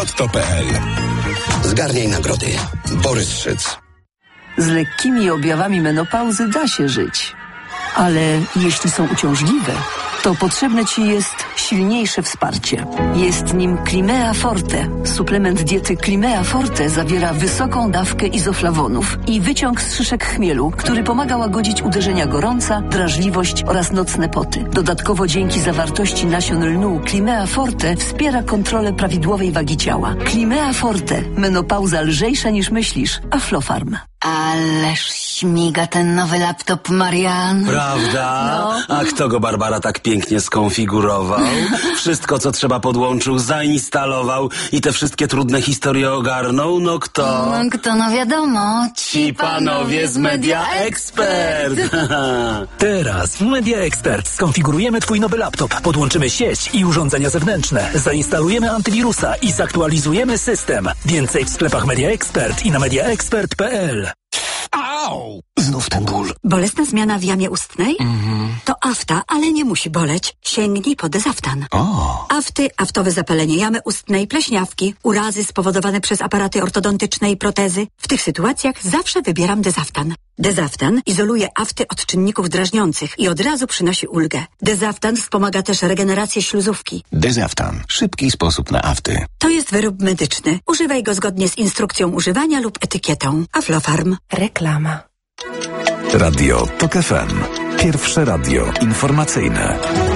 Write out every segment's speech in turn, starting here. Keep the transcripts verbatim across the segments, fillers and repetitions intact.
Lotto kropka pe el. Zgarniaj nagrody. Borys Szyc. Z lekkimi objawami menopauzy da się żyć. Ale jeśli są uciążliwe, to potrzebne Ci jest silniejsze wsparcie. Jest nim Climea Forte. Suplement diety Climea Forte zawiera wysoką dawkę izoflawonów i wyciąg z szyszek chmielu, który pomaga łagodzić uderzenia gorąca, drażliwość oraz nocne poty. Dodatkowo dzięki zawartości nasion lnu Climea Forte wspiera kontrolę prawidłowej wagi ciała. Climea Forte. Menopauza lżejsza niż myślisz. Aflofarm. Ależ śmiga ten nowy laptop, Marian. Prawda? No. A kto go, Barbara, tak pięknie skonfigurował? Wszystko, co trzeba, podłączył, zainstalował i te wszystkie trudne historie ogarnął? No kto? No kto, no wiadomo. Ci panowie z Media Expert. Teraz w Media Expert skonfigurujemy Twój nowy laptop, podłączymy sieć i urządzenia zewnętrzne, zainstalujemy antywirusa i zaktualizujemy system. Więcej w sklepach Media Expert i na media expert kropka pe el. Au! Znów ten ból. Bolesna zmiana w jamie ustnej? Mhm. To afta, ale nie musi boleć. Sięgnij po Dezaftan. O! Afty, aftowe zapalenie jamy ustnej, pleśniawki, urazy spowodowane przez aparaty ortodontyczne i protezy. W tych sytuacjach zawsze wybieram Dezaftan. Dezaftan izoluje afty od czynników drażniących i od razu przynosi ulgę. Dezaftan wspomaga też regenerację śluzówki. Dezaftan. Szybki sposób na afty. To jest wyrób medyczny. Używaj go zgodnie z instrukcją używania lub etykietą. Aflofarm. Reklama. Radio Tok F M. Pierwsze radio informacyjne.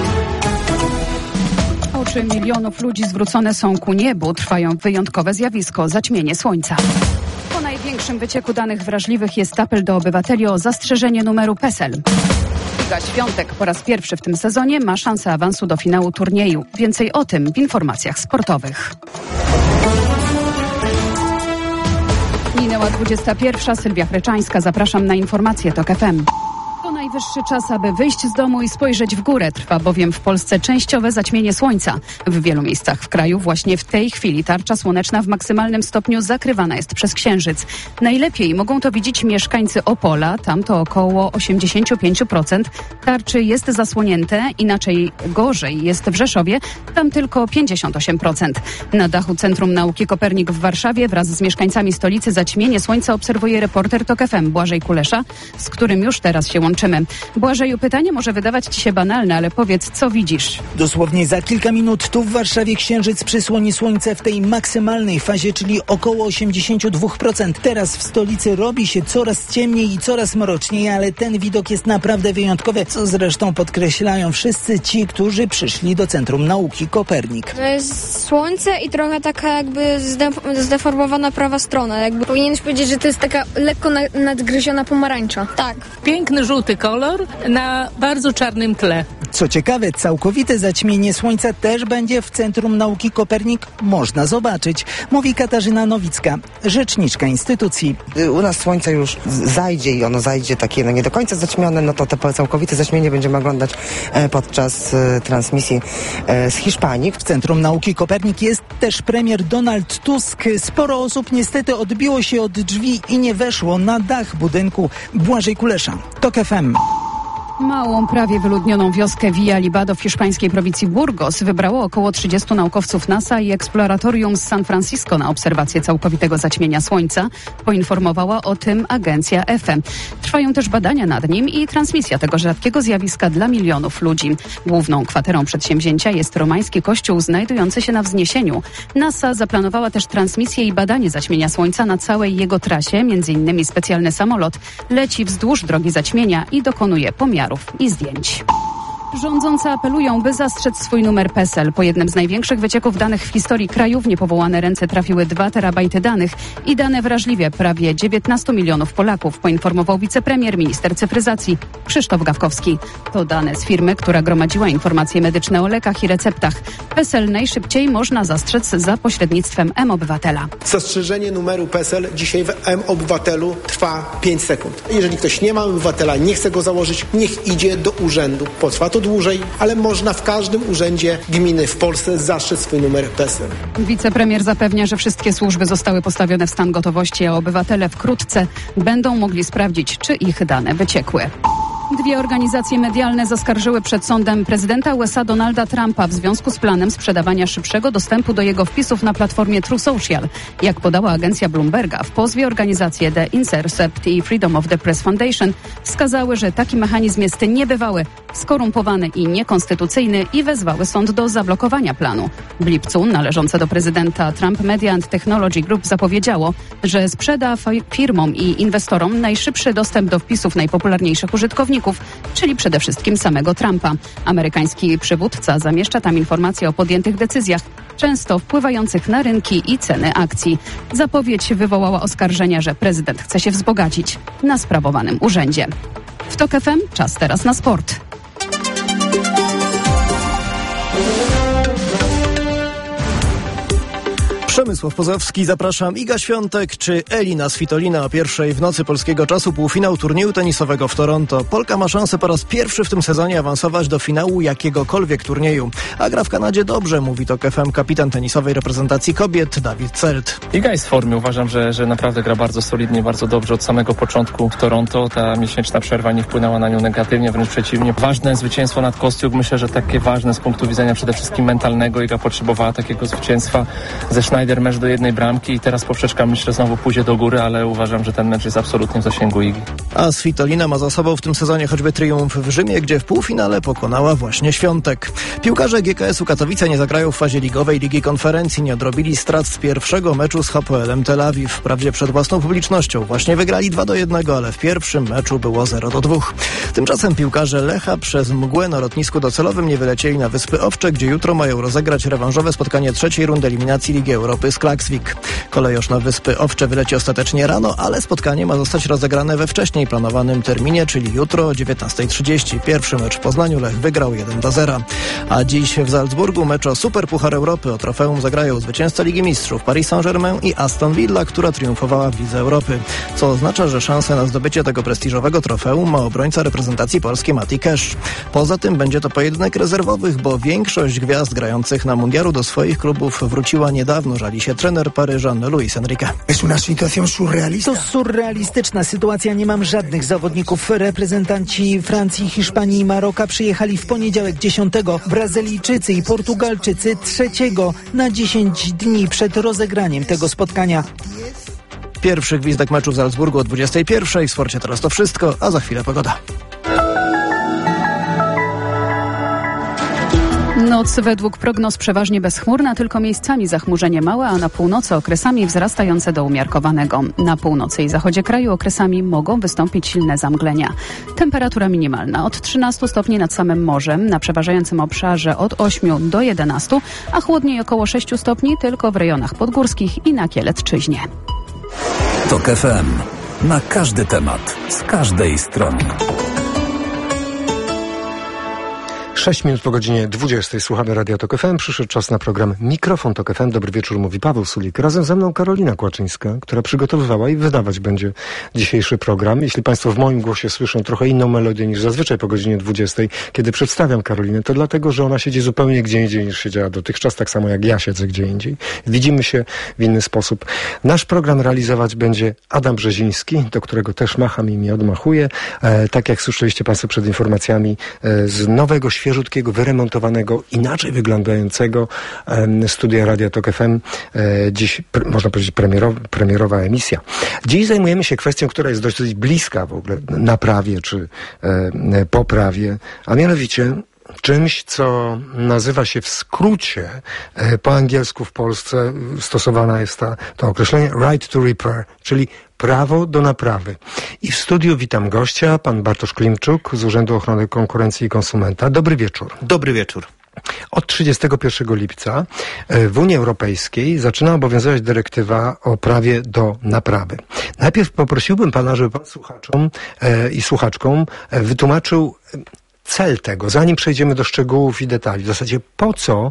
Oczy milionów ludzi zwrócone są ku niebu. Trwają wyjątkowe zjawisko – zaćmienie słońca. Po największym wycieku danych wrażliwych jest apel do obywateli o zastrzeżenie numeru PESEL. Iga Świątek po raz pierwszy w tym sezonie ma szansę awansu do finału turnieju. Więcej o tym w informacjach sportowych. Minęła dwudziesta pierwsza. Sylwia Chreczańska. Zapraszam na informacje Tok F M. To najwyższy czas, aby wyjść z domu i spojrzeć w górę. Trwa bowiem w Polsce częściowe zaćmienie słońca. W wielu miejscach w kraju właśnie w tej chwili tarcza słoneczna w maksymalnym stopniu zakrywana jest przez księżyc. Najlepiej mogą to widzieć mieszkańcy Opola. Tam to około osiemdziesiąt pięć procent tarczy jest zasłonięte. Inaczej gorzej jest w Rzeszowie. Tam tylko pięćdziesiąt osiem procent. Na dachu Centrum Nauki Kopernik w Warszawie wraz z mieszkańcami stolicy zaćmienie słońca obserwuje reporter Tok F M Błażej Kulesza, z którym już teraz się łączymy. Błażeju, pytanie może wydawać Ci się banalne, ale powiedz, co widzisz? Dosłownie za kilka minut tu w Warszawie księżyc przysłoni słońce w tej maksymalnej fazie, czyli około osiemdziesiąt dwa procent. Teraz w stolicy robi się coraz ciemniej i coraz mroczniej, ale ten widok jest naprawdę wyjątkowy, co zresztą podkreślają wszyscy ci, którzy przyszli do Centrum Nauki Kopernik. To jest słońce i trochę taka jakby zde- zdeformowana prawa strona. Jakby powinieneś powiedzieć, że to jest taka lekko na- nadgryziona pomarańcza. Tak. Piękny żółty kolor na bardzo czarnym tle. Co ciekawe, całkowite zaćmienie słońca też będzie w Centrum Nauki Kopernik można zobaczyć, mówi Katarzyna Nowicka, rzeczniczka instytucji. U nas słońce już zajdzie i ono zajdzie takie no nie do końca zaćmione, no to to całkowite zaćmienie będziemy oglądać podczas e, transmisji e, z Hiszpanii. W Centrum Nauki Kopernik jest też premier Donald Tusk. Sporo osób niestety odbiło się od drzwi i nie weszło na dach budynku. Błażej Kulesza, Tok F M. Małą, prawie wyludnioną wioskę Villa Libado w hiszpańskiej prowincji Burgos wybrało około trzydziestu naukowców NASA i eksploratorium z San Francisco na obserwację całkowitego zaćmienia słońca. Poinformowała o tym agencja E F E. Trwają też badania nad nim i transmisja tego rzadkiego zjawiska dla milionów ludzi. Główną kwaterą przedsięwzięcia jest romański kościół znajdujący się na wzniesieniu. NASA zaplanowała też transmisję i badanie zaćmienia słońca na całej jego trasie. Między innymi specjalny samolot leci wzdłuż drogi zaćmienia i dokonuje pomiarów i zdjęć. Rządzący apelują, by zastrzec swój numer PESEL. Po jednym z największych wycieków danych w historii kraju w niepowołane ręce trafiły dwa terabajty danych i dane wrażliwie prawie dziewiętnastu milionów Polaków, poinformował wicepremier, minister cyfryzacji Krzysztof Gawkowski. To dane z firmy, która gromadziła informacje medyczne o lekach i receptach. PESEL najszybciej można zastrzec za pośrednictwem M-Obywatela. Zastrzeżenie numeru PESEL dzisiaj w M-Obywatelu trwa pięć sekund. Jeżeli ktoś nie ma obywatela, nie chce go założyć, niech idzie do urzędu. Potrwa to dłużej, ale można w każdym urzędzie gminy w Polsce zastrzec swój numer PESEL. Wicepremier zapewnia, że wszystkie służby zostały postawione w stan gotowości, a obywatele wkrótce będą mogli sprawdzić, czy ich dane wyciekły. Dwie organizacje medialne zaskarżyły przed sądem prezydenta U S A Donalda Trumpa w związku z planem sprzedawania szybszego dostępu do jego wpisów na platformie True Social. Jak podała agencja Bloomberga, w pozwie organizacje The Intercept i Freedom of the Press Foundation wskazały, że taki mechanizm jest niebywały, skorumpowany i niekonstytucyjny i wezwały sąd do zablokowania planu. W lipcu należące do prezydenta Trump Media and Technology Group zapowiedziało, że sprzeda firmom i inwestorom najszybszy dostęp do wpisów najpopularniejszych użytkowników, czyli przede wszystkim samego Trumpa. Amerykański przywódca zamieszcza tam informacje o podjętych decyzjach, często wpływających na rynki i ceny akcji. Zapowiedź wywołała oskarżenia, że prezydent chce się wzbogacić na sprawowanym urzędzie. W TOK F M czas teraz na sport. Przemysław Pozowski, zapraszam. Iga Świątek czy Elina Svitolina o pierwszej w nocy polskiego czasu półfinał turnieju tenisowego w Toronto. Polka ma szansę po raz pierwszy w tym sezonie awansować do finału jakiegokolwiek turnieju. A gra w Kanadzie dobrze, mówi TOK F M kapitan tenisowej reprezentacji kobiet Dawid Celt. Iga jest w formie. Uważam, że, że naprawdę gra bardzo solidnie, bardzo dobrze od samego początku w Toronto. Ta miesięczna przerwa nie wpłynęła na nią negatywnie, wręcz przeciwnie. Ważne zwycięstwo nad Kostiuk. Myślę, że takie ważne z punktu widzenia przede wszystkim mentalnego. Iga potrzebowała takiego zwycięstwa ze Schneider. Mecz do jednej bramki i teraz poprzeczka myślę znowu pójdzie do góry, ale uważam, że ten mecz jest absolutnie w zasięgu Igi. A Svitolina ma za sobą w tym sezonie choćby triumf w Rzymie, gdzie w półfinale pokonała właśnie Świątek. Piłkarze G K S-u Katowice nie zagrają w fazie ligowej Ligi Konferencji, nie odrobili strat z pierwszego meczu z H P L-em Tel Awiw. Wprawdzie przed własną publicznością właśnie wygrali dwa do jednego, ale w pierwszym meczu było zero do dwóch. Tymczasem piłkarze Lecha przez mgłę na lotnisku docelowym nie wylecieli na Wyspy Owcze, gdzie jutro mają rozegrać rewanżowe spotkanie trzeciej rundy eliminacji Ligi Europy z Klaksvik. Kolejorz na Wyspy Owcze wyleci ostatecznie rano, ale spotkanie ma zostać rozegrane we wcześniej planowanym terminie, czyli jutro o dziewiętnasta trzydzieści. Pierwszy mecz w Poznaniu Lech wygrał jeden do zera. A dziś w Salzburgu mecz o Superpuchar Europy. O trofeum zagrają zwycięzca Ligi Mistrzów Paris Saint-Germain i Aston Villa, która triumfowała w Lidze Europy. Co oznacza, że szansę na zdobycie tego prestiżowego trofeum ma obrońca reprezentacji Polski Mati Cash. Poza tym będzie to pojedynek rezerwowych, bo większość gwiazd grających na mundialu do swoich klubów wróciła niedawno, żali się trener Paryżan Luis Enrique. To surrealistyczna sytuacja. Nie mam żadnych zawodników. Reprezentanci Francji, Hiszpanii i Maroka przyjechali w poniedziałek dziesiątego. Brazylijczycy i Portugalczycy trzeciego na dziesięć dni przed rozegraniem tego spotkania. Pierwszy gwizdek meczu w Salzburgu o dwudziestej pierwszej. W sporcie teraz to wszystko, a za chwilę pogoda. Noc według prognoz przeważnie bezchmurna, tylko miejscami zachmurzenie małe, a na północy okresami wzrastające do umiarkowanego. Na północy i zachodzie kraju okresami mogą wystąpić silne zamglenia. Temperatura minimalna od trzynastu stopni nad samym morzem, na przeważającym obszarze od ośmiu do jedenastu, a chłodniej około sześciu stopni tylko w rejonach podgórskich i na Kielecczyźnie. TOK F M. Na każdy temat, z każdej strony. Sześć minut po godzinie dwudziestej. Słuchamy Radia TOK F M. Przyszedł czas na program Mikrofon TOK F M. Dobry wieczór, mówi Paweł Sulik. Razem ze mną Karolina Kłaczyńska, która przygotowywała i wydawać będzie dzisiejszy program. Jeśli Państwo w moim głosie słyszą trochę inną melodię niż zazwyczaj po godzinie dwudziestej, kiedy przedstawiam Karolinę, to dlatego, że ona siedzi zupełnie gdzie indziej niż siedziała dotychczas, tak samo jak ja siedzę gdzie indziej. Widzimy się w inny sposób. Nasz program realizować będzie Adam Brzeziński, do którego też macham i mi odmachuję. E, tak jak słyszeliście Państwo przed informacjami e, z nowego, świeżego, świeżutkiego, wyremontowanego, inaczej wyglądającego e, studia Radia TOK F M. E, dziś, pr- można powiedzieć, premierowa, premierowa emisja. Dziś zajmujemy się kwestią, która jest dość, dość bliska w ogóle naprawie czy e, poprawie, a mianowicie czymś, co nazywa się w skrócie, e, po angielsku w Polsce stosowane jest ta, to określenie right to repair, czyli prawo do naprawy. I w studiu witam gościa, pan Bartosz Klimczuk z Urzędu Ochrony Konkurencji i Konsumenta. Dobry wieczór. Dobry wieczór. Od trzydziestego pierwszego lipca w Unii Europejskiej zaczyna obowiązywać dyrektywa o prawie do naprawy. Najpierw poprosiłbym pana, żeby pan słuchaczom e, i słuchaczkom wytłumaczył, cel tego, zanim przejdziemy do szczegółów i detali, w zasadzie po co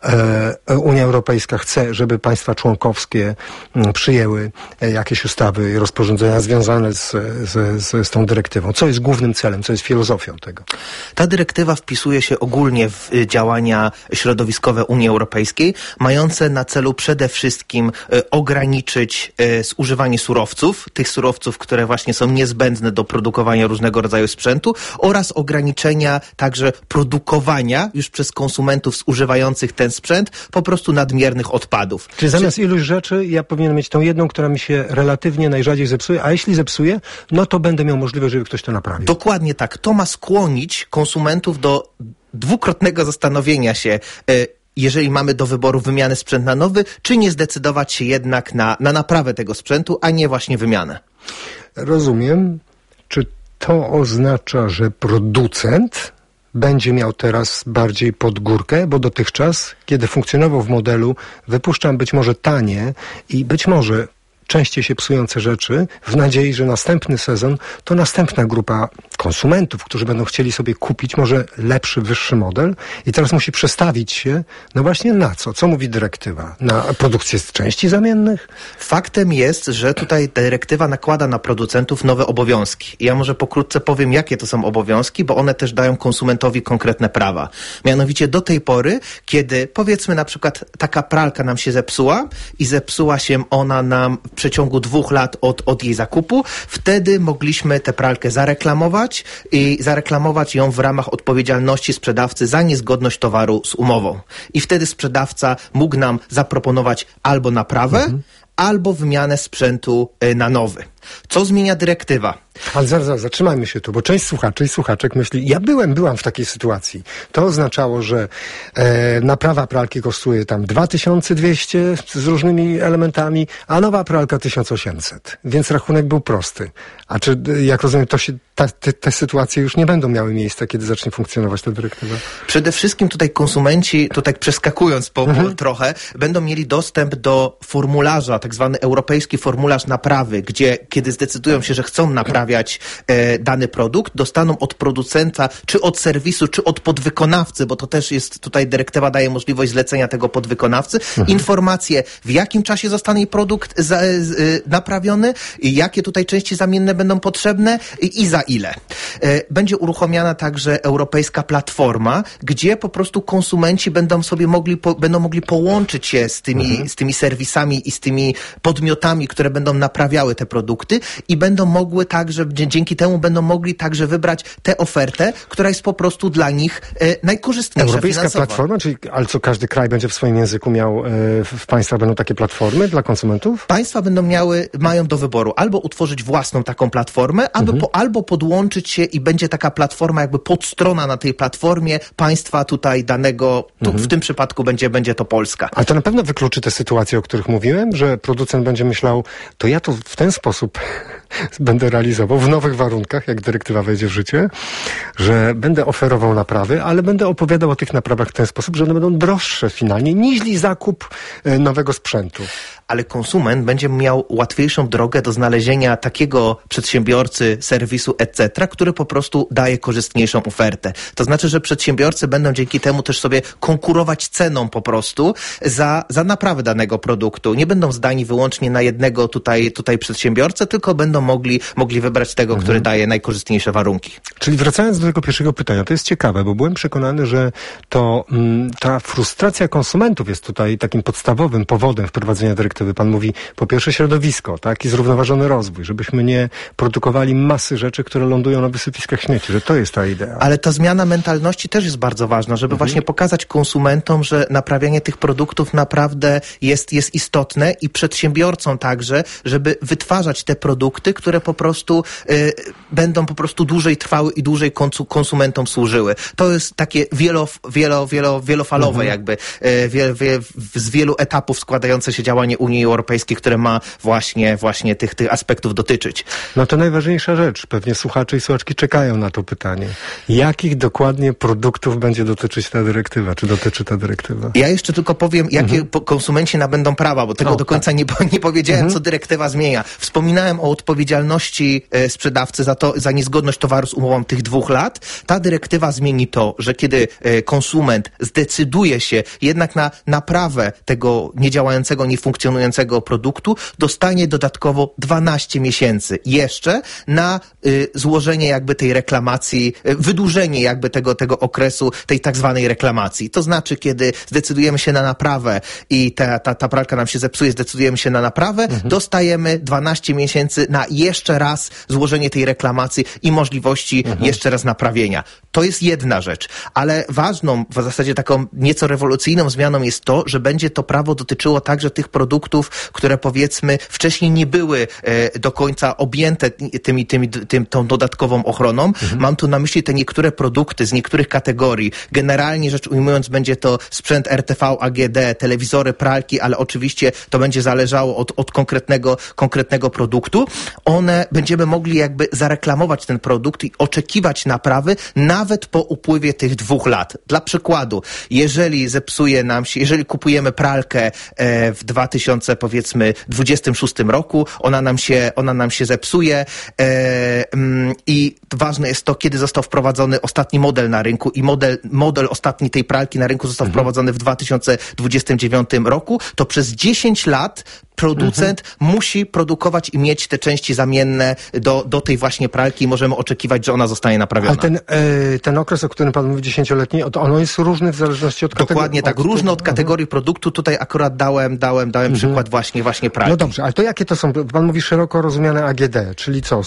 e, Unia Europejska chce, żeby państwa członkowskie m, przyjęły e, jakieś ustawy i rozporządzenia związane z, z, z, z tą dyrektywą? Co jest głównym celem, co jest filozofią tego? Ta dyrektywa wpisuje się ogólnie w y, działania środowiskowe Unii Europejskiej, mające na celu przede wszystkim y, ograniczyć y, zużywanie surowców, tych surowców, które właśnie są niezbędne do produkowania różnego rodzaju sprzętu, oraz ograniczenia także produkowania już przez konsumentów zużywających ten sprzęt po prostu nadmiernych odpadów. Czyli zamiast iluś rzeczy ja powinienem mieć tą jedną, która mi się relatywnie najrzadziej zepsuje, a jeśli zepsuje, no to będę miał możliwość, żeby ktoś to naprawił. Dokładnie tak. To ma skłonić konsumentów do dwukrotnego zastanowienia się, y, jeżeli mamy do wyboru wymianę sprzęt na nowy, czy nie zdecydować się jednak na, na naprawę tego sprzętu, a nie właśnie wymianę. Rozumiem. Czy to oznacza, że producent będzie miał teraz bardziej pod górkę, bo dotychczas, kiedy funkcjonował w modelu, wypuszczam być może tanie i być może częściej się psujące rzeczy, w nadziei, że następny sezon to następna grupa konsumentów, którzy będą chcieli sobie kupić może lepszy, wyższy model i teraz musi przestawić się, no właśnie na co? Co mówi dyrektywa? Na produkcję z części zamiennych? Faktem jest, że tutaj dyrektywa nakłada na producentów nowe obowiązki. I ja może pokrótce powiem, jakie to są obowiązki, bo one też dają konsumentowi konkretne prawa. Mianowicie do tej pory, kiedy powiedzmy na przykład taka pralka nam się zepsuła i zepsuła się ona nam w przeciągu dwóch lat od, od jej zakupu, wtedy mogliśmy tę pralkę zareklamować i zareklamować ją w ramach odpowiedzialności sprzedawcy za niezgodność towaru z umową. I wtedy sprzedawca mógł nam zaproponować albo naprawę, mhm. albo wymianę sprzętu y, na nowy. Co zmienia dyrektywa? Ale zaraz, zaraz, zatrzymajmy się tu, bo część słuchaczy i słuchaczek myśli, ja byłem, byłam w takiej sytuacji. To oznaczało, że e, naprawa pralki kosztuje tam dwa tysiące dwieście z różnymi elementami, a nowa pralka tysiąc osiemset. Więc rachunek był prosty. A czy, jak rozumiem, to się, ta, te, te sytuacje już nie będą miały miejsca, kiedy zacznie funkcjonować ta dyrektywa? Przede wszystkim tutaj konsumenci, tutaj przeskakując po, mhm. po trochę, będą mieli dostęp do formularza, tak zwany europejski formularz naprawy, gdzie kiedy zdecydują się, że chcą naprawiać e, dany produkt, dostaną od producenta, czy od serwisu, czy od podwykonawcy, bo to też jest, tutaj dyrektywa daje możliwość zlecenia tego podwykonawcy, mhm. informacje, w jakim czasie zostanie produkt za, z, naprawiony, i jakie tutaj części zamienne będą potrzebne i, i za ile. E, będzie uruchomiona także europejska platforma, gdzie po prostu konsumenci będą sobie mogli, po, będą mogli połączyć się z tymi, mhm. z tymi serwisami i z tymi podmiotami, które będą naprawiały te produkty, i będą mogły także, dzięki temu będą mogli także wybrać tę ofertę, która jest po prostu dla nich e, najkorzystniejsza Europejska finansowo. platforma, czyli, ale co, każdy kraj będzie w swoim języku miał, e, w państwach będą takie platformy dla konsumentów? Państwa będą miały, mają do wyboru albo utworzyć własną taką platformę, albo, mhm. po, albo podłączyć się i będzie taka platforma, jakby podstrona na tej platformie państwa tutaj danego, tu, mhm. w tym przypadku będzie, będzie to Polska. Ale to na pewno wykluczy te sytuacje, o których mówiłem, że producent będzie myślał, to ja to w ten sposób będę realizował w nowych warunkach, jak dyrektywa wejdzie w życie, że będę oferował naprawy, ale będę opowiadał o tych naprawach w ten sposób, że one będą droższe finalnie niż zakup e, nowego sprzętu. Ale konsument będzie miał łatwiejszą drogę do znalezienia takiego przedsiębiorcy, serwisu, et cetera, który po prostu daje korzystniejszą ofertę. To znaczy, że przedsiębiorcy będą dzięki temu też sobie konkurować ceną po prostu za, za naprawę danego produktu. Nie będą zdani wyłącznie na jednego tutaj, tutaj przedsiębiorcę, tylko będą mogli, mogli wybrać tego, mhm. który daje najkorzystniejsze warunki. Czyli wracając do tego pierwszego pytania, to jest ciekawe, bo byłem przekonany, że to mm, ta frustracja konsumentów jest tutaj takim podstawowym powodem wprowadzenia dyrektywy. Pan mówi, po pierwsze środowisko, tak, i zrównoważony rozwój, żebyśmy nie produkowali masy rzeczy, które lądują na wysypiskach śmieci, że to jest ta idea. Ale ta zmiana mentalności też jest bardzo ważna, żeby mhm. właśnie pokazać konsumentom, że naprawianie tych produktów naprawdę jest, jest istotne, i przedsiębiorcom także, żeby wytwarzać te produkty, które po prostu y, będą po prostu dłużej trwały i dłużej konsumentom służyły. To jest takie wielo, wielo, wielo, wielofalowe mhm. jakby, y, wie, wie, z wielu etapów składające się działanie Unii Europejskiej, które ma właśnie, właśnie tych, tych aspektów dotyczyć. No to najważniejsza rzecz. Pewnie słuchacze i słuchaczki czekają na to pytanie. Jakich dokładnie produktów będzie dotyczyć ta dyrektywa? Czy dotyczy ta dyrektywa? Ja jeszcze tylko powiem, jakie mhm. konsumenci nabędą prawa, bo tego o, do końca tak. nie, nie powiedziałem, mhm. co dyrektywa zmienia. Wspominałem o, odpowiedzialności e, sprzedawcy za to, za niezgodność towaru z umową tych dwóch lat. Ta dyrektywa zmieni to, że kiedy e, konsument zdecyduje się jednak na naprawę tego niedziałającego, niefunkcjonującego produktu, dostanie dodatkowo dwanaście miesięcy jeszcze na y, złożenie jakby tej reklamacji, y, wydłużenie jakby tego, tego okresu, tej tak zwanej reklamacji. To znaczy, kiedy zdecydujemy się na naprawę i ta, ta, ta pralka nam się zepsuje, zdecydujemy się na naprawę, mhm. dostajemy dwanaście miesięcy na jeszcze raz złożenie tej reklamacji i możliwości mhm. jeszcze raz naprawienia. To jest jedna rzecz, ale ważną, w zasadzie taką nieco rewolucyjną zmianą jest to, że będzie to prawo dotyczyło także tych produktów, które powiedzmy wcześniej nie były e, do końca objęte tymi, tymi, tym, tą dodatkową ochroną. Mhm. Mam tu na myśli te niektóre produkty z niektórych kategorii. Generalnie rzecz ujmując, będzie to sprzęt R T V, A G D, telewizory, pralki, ale oczywiście to będzie zależało od, od konkretnego, konkretnego produktu. One będziemy mogli jakby zareklamować ten produkt i oczekiwać naprawy nawet po upływie tych dwóch lat. Dla przykładu, jeżeli zepsuje nam się, jeżeli kupujemy pralkę e, w dwa tysiące powiedzmy dwudziestym szóstym roku, ona nam się, ona nam się zepsuje e, mm, i ważne jest to, kiedy został wprowadzony ostatni model na rynku i model, model ostatni tej pralki na rynku został mhm. wprowadzony w dwa tysiące dwudziestym dziewiątym roku, to przez dziesięć lat producent mhm. musi produkować i mieć te części zamienne do, do tej właśnie pralki i możemy oczekiwać, że ona zostanie naprawiona. Ale ten, e, ten okres, o którym pan mówi, dziesięcioletni, ono jest różny w zależności od kategorii? Dokładnie tak, od... różny od kategorii mhm. produktu. Tutaj akurat dałem, dałem, dałem mhm. przykład właśnie, właśnie pralki. No dobrze, ale to jakie to są? Pan mówi szeroko rozumiane A G D, czyli co?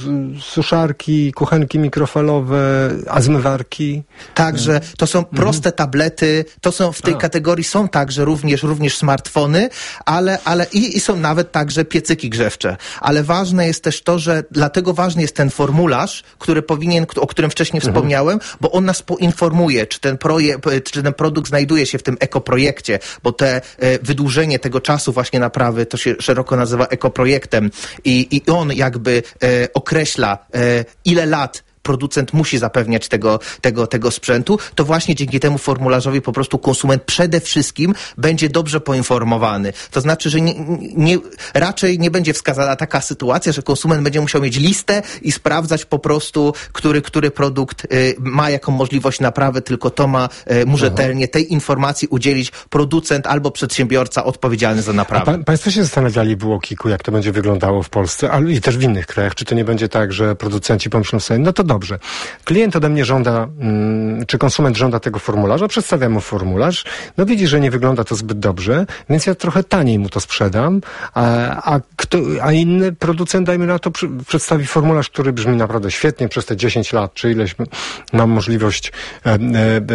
Suszarki, kuchenki mikrofalowe, a zmywarki? Także to są mhm. proste tablety, to są w tej a. kategorii są także również, również smartfony, ale, ale i I, są nawet także piecyki grzewcze. Ale ważne jest też to, że dlatego ważny jest ten formularz, który powinien, o którym wcześniej mhm. wspomniałem, bo on nas poinformuje, czy ten projekt, czy ten produkt znajduje się w tym ekoprojekcie, bo te e, wydłużenie tego czasu właśnie naprawy, to się szeroko nazywa ekoprojektem i, i on jakby e, określa, e, ile lat producent musi zapewniać tego, tego, tego sprzętu, to właśnie dzięki temu formularzowi po prostu konsument przede wszystkim będzie dobrze poinformowany. To znaczy, że nie, nie, raczej nie będzie wskazana taka sytuacja, że konsument będzie musiał mieć listę i sprawdzać po prostu, który, który produkt y, ma jaką możliwość naprawy, tylko to ma y, mu rzetelnie tej informacji udzielić producent albo przedsiębiorca odpowiedzialny za naprawę. Pa, państwo się zastanawiali w UOKiK-u, jak to będzie wyglądało w Polsce, ale i też w innych krajach. Czy to nie będzie tak, że producenci pomyślą sobie, no to dobrze. Klient ode mnie żąda, mm, czy konsument żąda tego formularza, przedstawiam mu formularz, no widzi, że nie wygląda to zbyt dobrze, więc ja trochę taniej mu to sprzedam, a, a, kto, a inny producent, dajmy na to, przy, przedstawi formularz, który brzmi naprawdę świetnie przez te dziesięć lat, czy ileś mam możliwość e, e,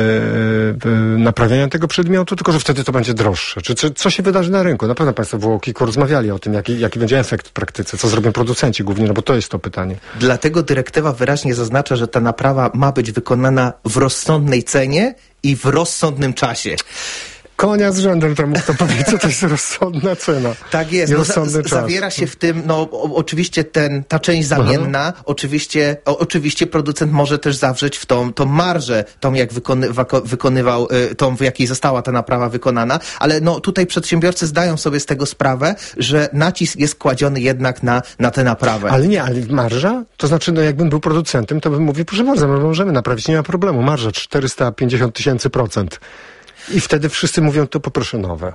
e, naprawiania tego przedmiotu, tylko że wtedy to będzie droższe. Czy, czy co się wydarzy na rynku? Na pewno państwo w UOKiK-u rozmawiali o tym, jaki, jaki będzie efekt w praktyce, co zrobią producenci głównie, no bo to jest to pytanie. Dlatego dyrektywa wyraźnie zaznacza, że ta naprawa ma być wykonana w rozsądnej cenie i w rozsądnym czasie. Konia z rzędem temu, kto powie, co to jest rozsądna cena. Tak jest. No, za, zawiera się w tym, no o, oczywiście ten, ta część zamienna, Aha. oczywiście, o, oczywiście producent może też zawrzeć w tą, tą marżę, tą jak wykony, wykonywał, tą w jakiej została ta naprawa wykonana, ale no tutaj przedsiębiorcy zdają sobie z tego sprawę, że nacisk jest kładziony jednak na, na tę naprawę. Ale nie, ale marża? To znaczy, no jakbym był producentem, to bym mówił, proszę bardzo, my możemy naprawić, nie ma problemu. Marża czterysta pięćdziesiąt tysięcy procent. I wtedy wszyscy mówią, to poproszę nowe.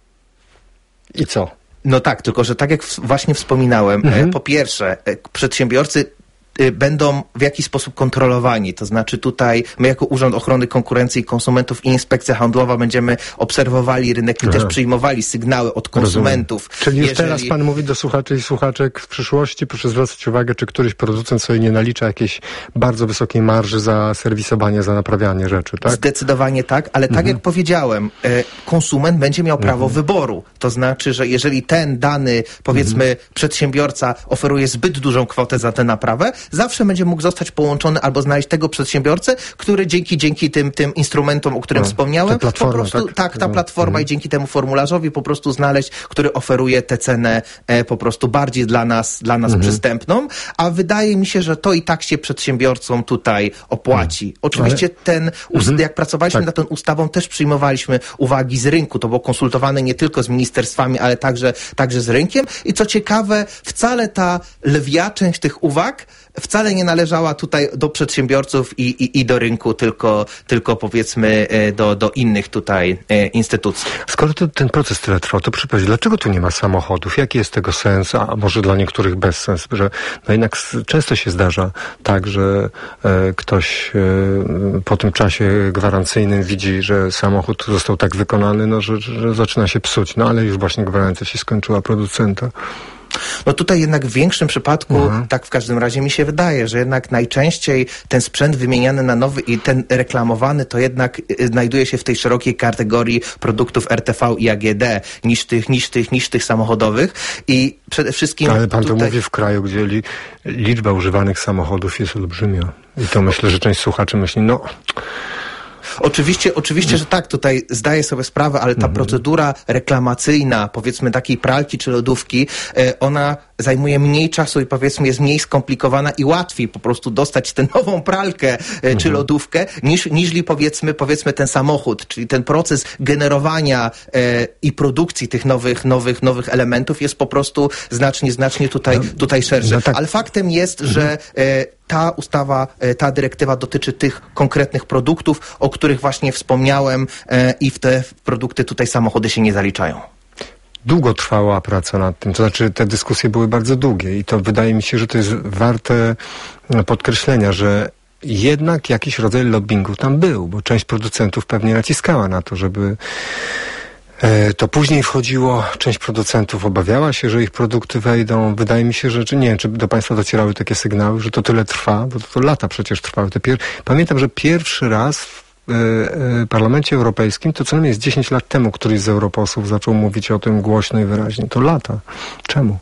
I co? No tak, tylko że tak jak w, właśnie wspominałem, mhm. e, po pierwsze, e, przedsiębiorcy e, będą w jakiś sposób kontrolowani. To znaczy tutaj my jako Urząd Ochrony Konkurencji i Konsumentów i Inspekcja Handlowa będziemy obserwowali rynek i Aha. też przyjmowali sygnały od konsumentów. Rozumiem. Czyli Jeżeli... już teraz pan mówi do słuchaczy i słuchaczek w przyszłości, proszę zwracać uwagę, czy któryś producent sobie nie nalicza jakiejś bardzo wysokiej marży za serwisowanie, za naprawianie rzeczy, tak? Zdecydowanie tak, ale tak mhm. jak powiedziałem, e, konsument będzie miał prawo mhm. wyboru. To znaczy, że jeżeli ten dany, powiedzmy, mhm. przedsiębiorca oferuje zbyt dużą kwotę za tę naprawę, zawsze będzie mógł zostać połączony albo znaleźć tego przedsiębiorcę, który dzięki dzięki tym, tym instrumentom, o którym no, wspomniałem, po prostu, tak? tak, ta platforma mhm. i dzięki temu formularzowi po prostu znaleźć, który oferuje tę cenę e, po prostu bardziej dla nas, dla nas mhm. przystępną, a wydaje mi się, że to i tak się przedsiębiorcom tutaj opłaci. Mhm. Oczywiście Ale... ten, mhm. jak pracowaliśmy tak. nad tą ustawą, też przyjmowaliśmy uwagi z rynku, to było konsultowane nie tylko z ministerstwami, ale także, także z rynkiem i co ciekawe, wcale ta lwia część tych uwag wcale nie należała tutaj do przedsiębiorców i, i, i do rynku, tylko, tylko powiedzmy do, do innych tutaj e, instytucji. Skoro to, ten proces tyle trwał, to przypowiedz, dlaczego tu nie ma samochodów? Jaki jest tego sens? A może dla niektórych bezsens? Że no jednak często się zdarza tak, że e, ktoś e, po tym czasie gwarancyjnym widzi, że samochód został tak wykonany, no, że, że zaczyna się psuć. No ale już właśnie gwarancja się skończyła producenta. No tutaj jednak w większym przypadku, mhm. tak w każdym razie mi się wydaje, że jednak najczęściej ten sprzęt wymieniany na nowy i ten reklamowany to jednak znajduje się w tej szerokiej kategorii produktów R T V i A G D niż tych, niż tych, niż tych samochodowych i przede wszystkim... Ale pan tutaj... to mówi w kraju, gdzie li, liczba używanych samochodów jest olbrzymia i to myślę, że część słuchaczy myśli, no... Oczywiście, oczywiście, że tak, tutaj zdaję sobie sprawę, ale ta mhm. procedura reklamacyjna, powiedzmy takiej pralki czy lodówki, ona zajmuje mniej czasu i powiedzmy jest mniej skomplikowana i łatwiej po prostu dostać tę nową pralkę mhm. czy lodówkę, niż, niżli powiedzmy, powiedzmy ten samochód, czyli ten proces generowania e, i produkcji tych nowych, nowych, nowych elementów jest po prostu znacznie, znacznie tutaj, tutaj szerszy. No tak. Ale faktem jest, mhm. że e, ta ustawa, ta dyrektywa dotyczy tych konkretnych produktów, o których właśnie wspomniałem e, i w te produkty tutaj samochody się nie zaliczają. Długo trwała praca nad tym, to znaczy te dyskusje były bardzo długie i to wydaje mi się, że to jest warte podkreślenia, że jednak jakiś rodzaj lobbingu tam był, bo część producentów pewnie naciskała na to, żeby to później wchodziło, część producentów obawiała się, że ich produkty wejdą. Wydaje mi się, że, czy nie wiem, czy do państwa docierały takie sygnały, że to tyle trwa, bo to, to lata przecież trwały. Te pier... Pamiętam, że pierwszy raz w y, y, Parlamencie Europejskim, to co najmniej jest dziesięć lat temu, któryś z europosłów zaczął mówić o tym głośno i wyraźnie. To lata. Czemu?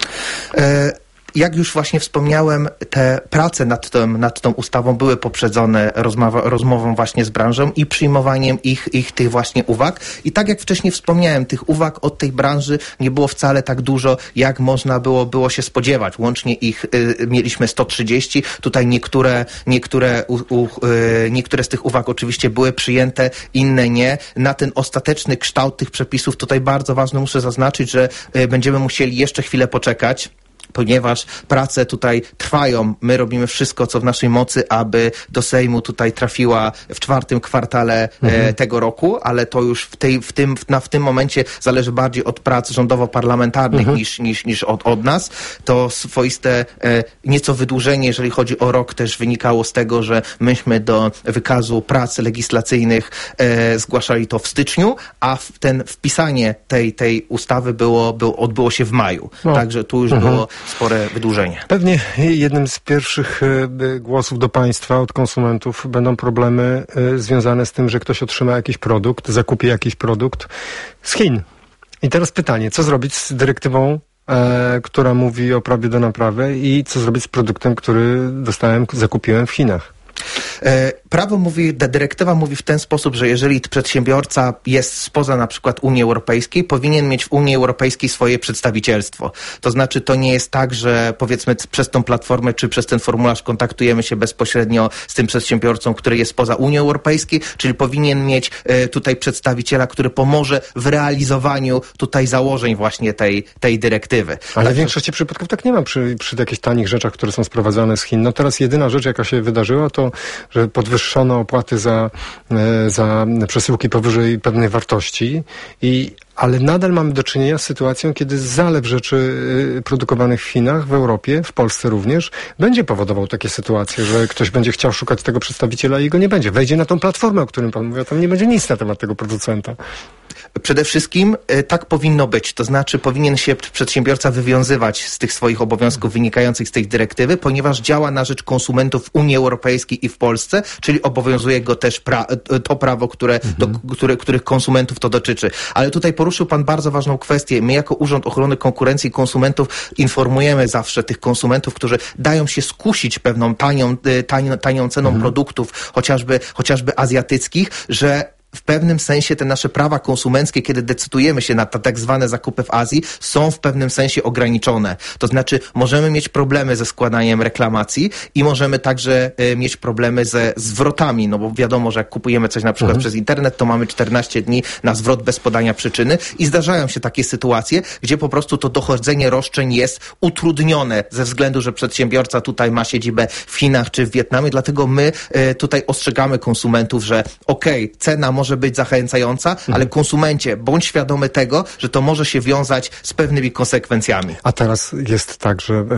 E Jak już właśnie wspomniałem, te prace nad tą, nad tą ustawą były poprzedzone rozmowa, rozmową właśnie z branżą i przyjmowaniem ich, ich tych właśnie uwag. I tak jak wcześniej wspomniałem, tych uwag od tej branży nie było wcale tak dużo, jak można było, było się spodziewać. Łącznie ich y, mieliśmy sto trzydzieści. Tutaj niektóre, niektóre, u, u, y, niektóre z tych uwag oczywiście były przyjęte, inne nie. Na ten ostateczny kształt tych przepisów tutaj bardzo ważne muszę zaznaczyć, że y, będziemy musieli jeszcze chwilę poczekać, ponieważ prace tutaj trwają. My robimy wszystko, co w naszej mocy, aby do Sejmu tutaj trafiła w czwartym kwartale mhm. e, tego roku, ale to już w, tej, w, tym, w, na, w tym momencie zależy bardziej od prac rządowo-parlamentarnych mhm. niż, niż, niż od, od nas. To swoiste e, nieco wydłużenie, jeżeli chodzi o rok, też wynikało z tego, że myśmy do wykazu prac legislacyjnych e, zgłaszali to w styczniu, a w ten wpisanie tej, tej ustawy było, było, odbyło się w maju. No. Także tu już mhm. było spore wydłużenie. Pewnie jednym z pierwszych y, głosów do państwa od konsumentów będą problemy y, związane z tym, że ktoś otrzyma jakiś produkt, zakupi jakiś produkt z Chin. I teraz pytanie, co zrobić z dyrektywą, e, która mówi o prawie do naprawy i co zrobić z produktem, który dostałem, zakupiłem w Chinach? Prawo mówi, dyrektywa mówi w ten sposób, że jeżeli przedsiębiorca jest spoza na przykład Unii Europejskiej, powinien mieć w Unii Europejskiej swoje przedstawicielstwo. To znaczy to nie jest tak, że powiedzmy przez tą platformę czy przez ten formularz kontaktujemy się bezpośrednio z tym przedsiębiorcą, który jest spoza Unii Europejskiej, czyli powinien mieć e, tutaj przedstawiciela, który pomoże w realizowaniu tutaj założeń właśnie tej, tej dyrektywy. Ale tak, w większości przypadków tak nie ma przy, przy jakichś tanich rzeczach, które są sprowadzane z Chin. No teraz jedyna rzecz, jaka się wydarzyła, to że podwyższono opłaty za, za przesyłki powyżej pewnej wartości, i, ale nadal mamy do czynienia z sytuacją, kiedy zalew rzeczy produkowanych w Chinach, w Europie, w Polsce również, będzie powodował takie sytuacje, że ktoś będzie chciał szukać tego przedstawiciela i go nie będzie. Wejdzie na tą platformę, o którym pan mówi, a tam nie będzie nic na temat tego producenta. Przede wszystkim e, tak powinno być, to znaczy powinien się przedsiębiorca wywiązywać z tych swoich obowiązków wynikających z tej dyrektywy, ponieważ działa na rzecz konsumentów w Unii Europejskiej i w Polsce, czyli obowiązuje go też pra- to prawo, które, mhm. do, które, których konsumentów to dotyczy. Ale tutaj poruszył pan bardzo ważną kwestię. My jako Urząd Ochrony Konkurencji i Konsumentów informujemy zawsze tych konsumentów, którzy dają się skusić pewną tanią, tanią, tanią ceną mhm. produktów, chociażby, chociażby azjatyckich, że w pewnym sensie te nasze prawa konsumenckie, kiedy decydujemy się na tak zwane zakupy w Azji, są w pewnym sensie ograniczone. To znaczy możemy mieć problemy ze składaniem reklamacji i możemy także e, mieć problemy ze zwrotami, no bo wiadomo, że jak kupujemy coś na przykład mhm. przez internet, to mamy czternaście dni na zwrot bez podania przyczyny i zdarzają się takie sytuacje, gdzie po prostu to dochodzenie roszczeń jest utrudnione ze względu, że przedsiębiorca tutaj ma siedzibę w Chinach czy w Wietnamie, dlatego my e, tutaj ostrzegamy konsumentów, że okej, okay, cena może może być zachęcająca, mhm. ale konsumencie, bądź świadomy tego, że to może się wiązać z pewnymi konsekwencjami. A teraz jest tak, że e,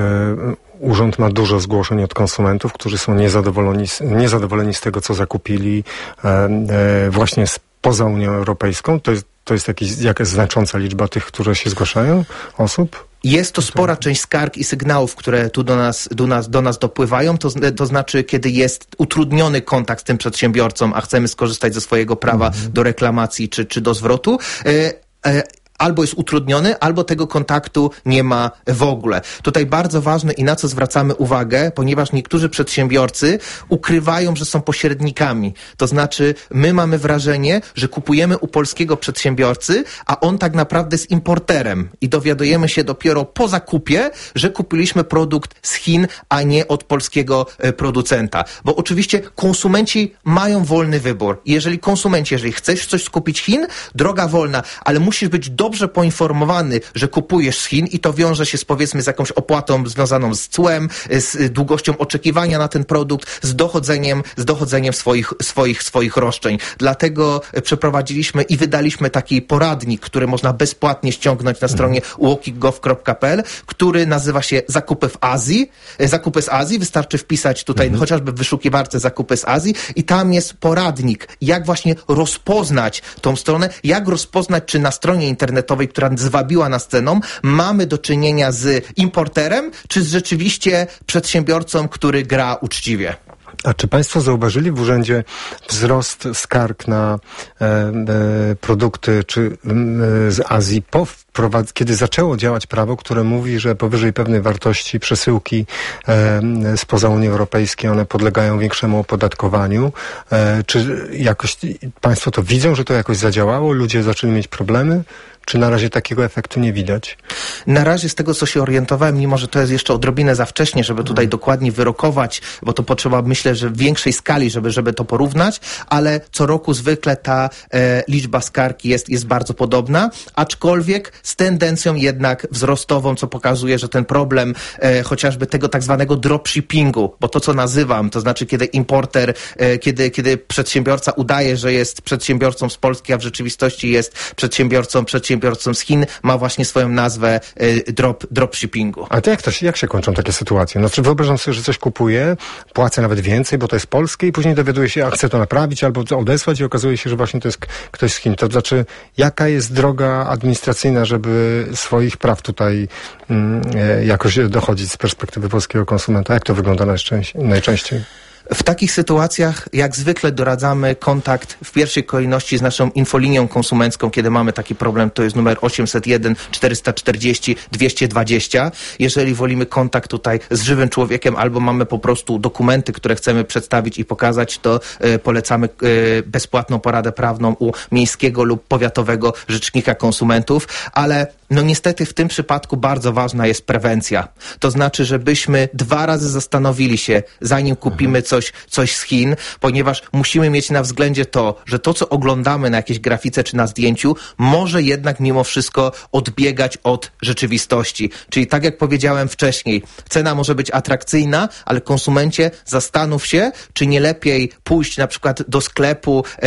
urząd ma dużo zgłoszeń od konsumentów, którzy są niezadowoleni, niezadowoleni z tego, co zakupili e, e, właśnie spoza Unią Europejską. To jest, to jest jakiś, jakaś znacząca liczba tych, które się zgłaszają, osób? Jest to spora część skarg i sygnałów, które tu do nas, do nas, do nas dopływają, to, to znaczy, kiedy jest utrudniony kontakt z tym przedsiębiorcą, a chcemy skorzystać ze swojego prawa mhm. do reklamacji czy, czy do zwrotu, e, e, albo jest utrudniony, albo tego kontaktu nie ma w ogóle. Tutaj bardzo ważne i na co zwracamy uwagę, ponieważ niektórzy przedsiębiorcy ukrywają, że są pośrednikami. To znaczy, my mamy wrażenie, że kupujemy u polskiego przedsiębiorcy, a on tak naprawdę jest importerem i dowiadujemy się dopiero po zakupie, że kupiliśmy produkt z Chin, a nie od polskiego e, producenta. Bo oczywiście konsumenci mają wolny wybór. Jeżeli konsumenci, jeżeli chcesz coś skupić Chin, droga wolna, ale musisz być do dobrze poinformowany, że kupujesz z Chin i to wiąże się z, powiedzmy, z jakąś opłatą związaną z cłem, z długością oczekiwania na ten produkt, z dochodzeniem, z dochodzeniem swoich, swoich, swoich roszczeń. Dlatego przeprowadziliśmy i wydaliśmy taki poradnik, który można bezpłatnie ściągnąć na stronie walking gov kropka p l, który nazywa się Zakupy w Azji. Zakupy z Azji. Wystarczy wpisać tutaj mhm. chociażby w wyszukiwarce Zakupy z Azji i tam jest poradnik, jak właśnie rozpoznać tą stronę, jak rozpoznać, czy na stronie internetowej, która zwabiła nas ceną, mamy do czynienia z importerem, czy z rzeczywiście przedsiębiorcą, który gra uczciwie. A czy państwo zauważyli w urzędzie wzrost skarg na e, e, produkty czy e, z Azji po wprowadz- kiedy zaczęło działać prawo, które mówi, że powyżej pewnej wartości przesyłki e, spoza Unii Europejskiej, one podlegają większemu opodatkowaniu? E, czy jakoś państwo to widzą, że to jakoś zadziałało? Ludzie zaczęli mieć problemy? Czy na razie takiego efektu nie widać? Na razie z tego, co się orientowałem, mimo że to jest jeszcze odrobinę za wcześnie, żeby tutaj hmm. dokładnie wyrokować, bo to potrzeba, myślę, że w większej skali, żeby, żeby to porównać, ale co roku zwykle ta e, liczba skarg jest, jest bardzo podobna, aczkolwiek z tendencją jednak wzrostową, co pokazuje, że ten problem e, chociażby tego tak zwanego dropshippingu, bo to, co nazywam, to znaczy kiedy importer, e, kiedy, kiedy przedsiębiorca udaje, że jest przedsiębiorcą z Polski, a w rzeczywistości jest przedsiębiorcą, przedsiębiorcą z Chin, ma właśnie swoją nazwę y, drop, dropshippingu. A to jak, to się, jak się kończą takie sytuacje? No, czy wyobrażam sobie, że coś kupuję, płacę nawet więcej, bo to jest polskie i później dowiaduję się, a chcę to naprawić albo odesłać i okazuje się, że właśnie to jest ktoś z Chin. To znaczy, jaka jest droga administracyjna, żeby swoich praw tutaj mm, jakoś dochodzić z perspektywy polskiego konsumenta? Jak to wygląda najczęściej? najczęściej? W takich sytuacjach, jak zwykle, doradzamy kontakt w pierwszej kolejności z naszą infolinią konsumencką, kiedy mamy taki problem, to jest numer osiemset jeden czterysta czterdzieści dwieście dwadzieścia. Jeżeli wolimy kontakt tutaj z żywym człowiekiem albo mamy po prostu dokumenty, które chcemy przedstawić i pokazać, to y, polecamy y, bezpłatną poradę prawną u miejskiego lub powiatowego rzecznika konsumentów, ale no niestety w tym przypadku bardzo ważna jest prewencja. To znaczy, żebyśmy dwa razy zastanowili się, zanim kupimy coś Coś, coś z Chin, ponieważ musimy mieć na względzie to, że to, co oglądamy na jakiejś grafice czy na zdjęciu, może jednak mimo wszystko odbiegać od rzeczywistości. Czyli tak jak powiedziałem wcześniej, cena może być atrakcyjna, ale konsumencie, zastanów się, czy nie lepiej pójść na przykład do sklepu e,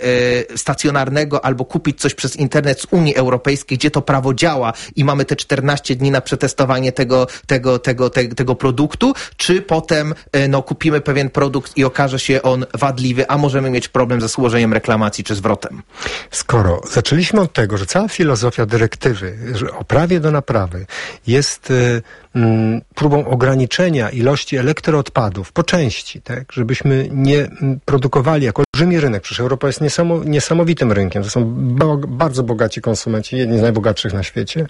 e, stacjonarnego albo kupić coś przez internet z Unii Europejskiej, gdzie to prawo działa i mamy te czternaście dni na przetestowanie tego, tego, tego, tego, tego produktu, czy potem e, no, kupimy pewien produkt i okaże się on wadliwy, a możemy mieć problem ze złożeniem reklamacji czy zwrotem. Skoro zaczęliśmy od tego, że cała filozofia dyrektywy że o prawie do naprawy jest y, mm, próbą ograniczenia ilości elektroodpadów po części, tak, żebyśmy nie produkowali jako olbrzymi rynek. Przecież Europa jest niesamow- niesamowitym rynkiem. To są bo- bardzo bogaci konsumenci, jedni z najbogatszych na świecie.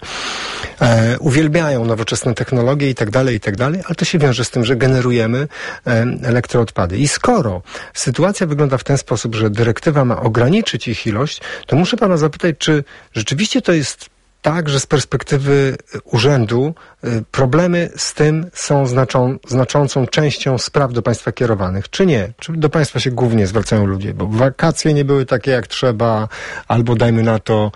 E, uwielbiają nowoczesne technologie i tak dalej, i tak dalej, ale to się wiąże z tym, że generujemy e, elektroodpady. I skoro sytuacja wygląda w ten sposób, że dyrektywa ma ograniczyć ich ilość, to muszę pana zapytać, czy rzeczywiście to jest tak, że z perspektywy urzędu y, problemy z tym są znaczą, znaczącą częścią spraw do państwa kierowanych, czy nie? Czy do państwa się głównie zwracają ludzie, bo wakacje nie były takie jak trzeba, albo dajmy na to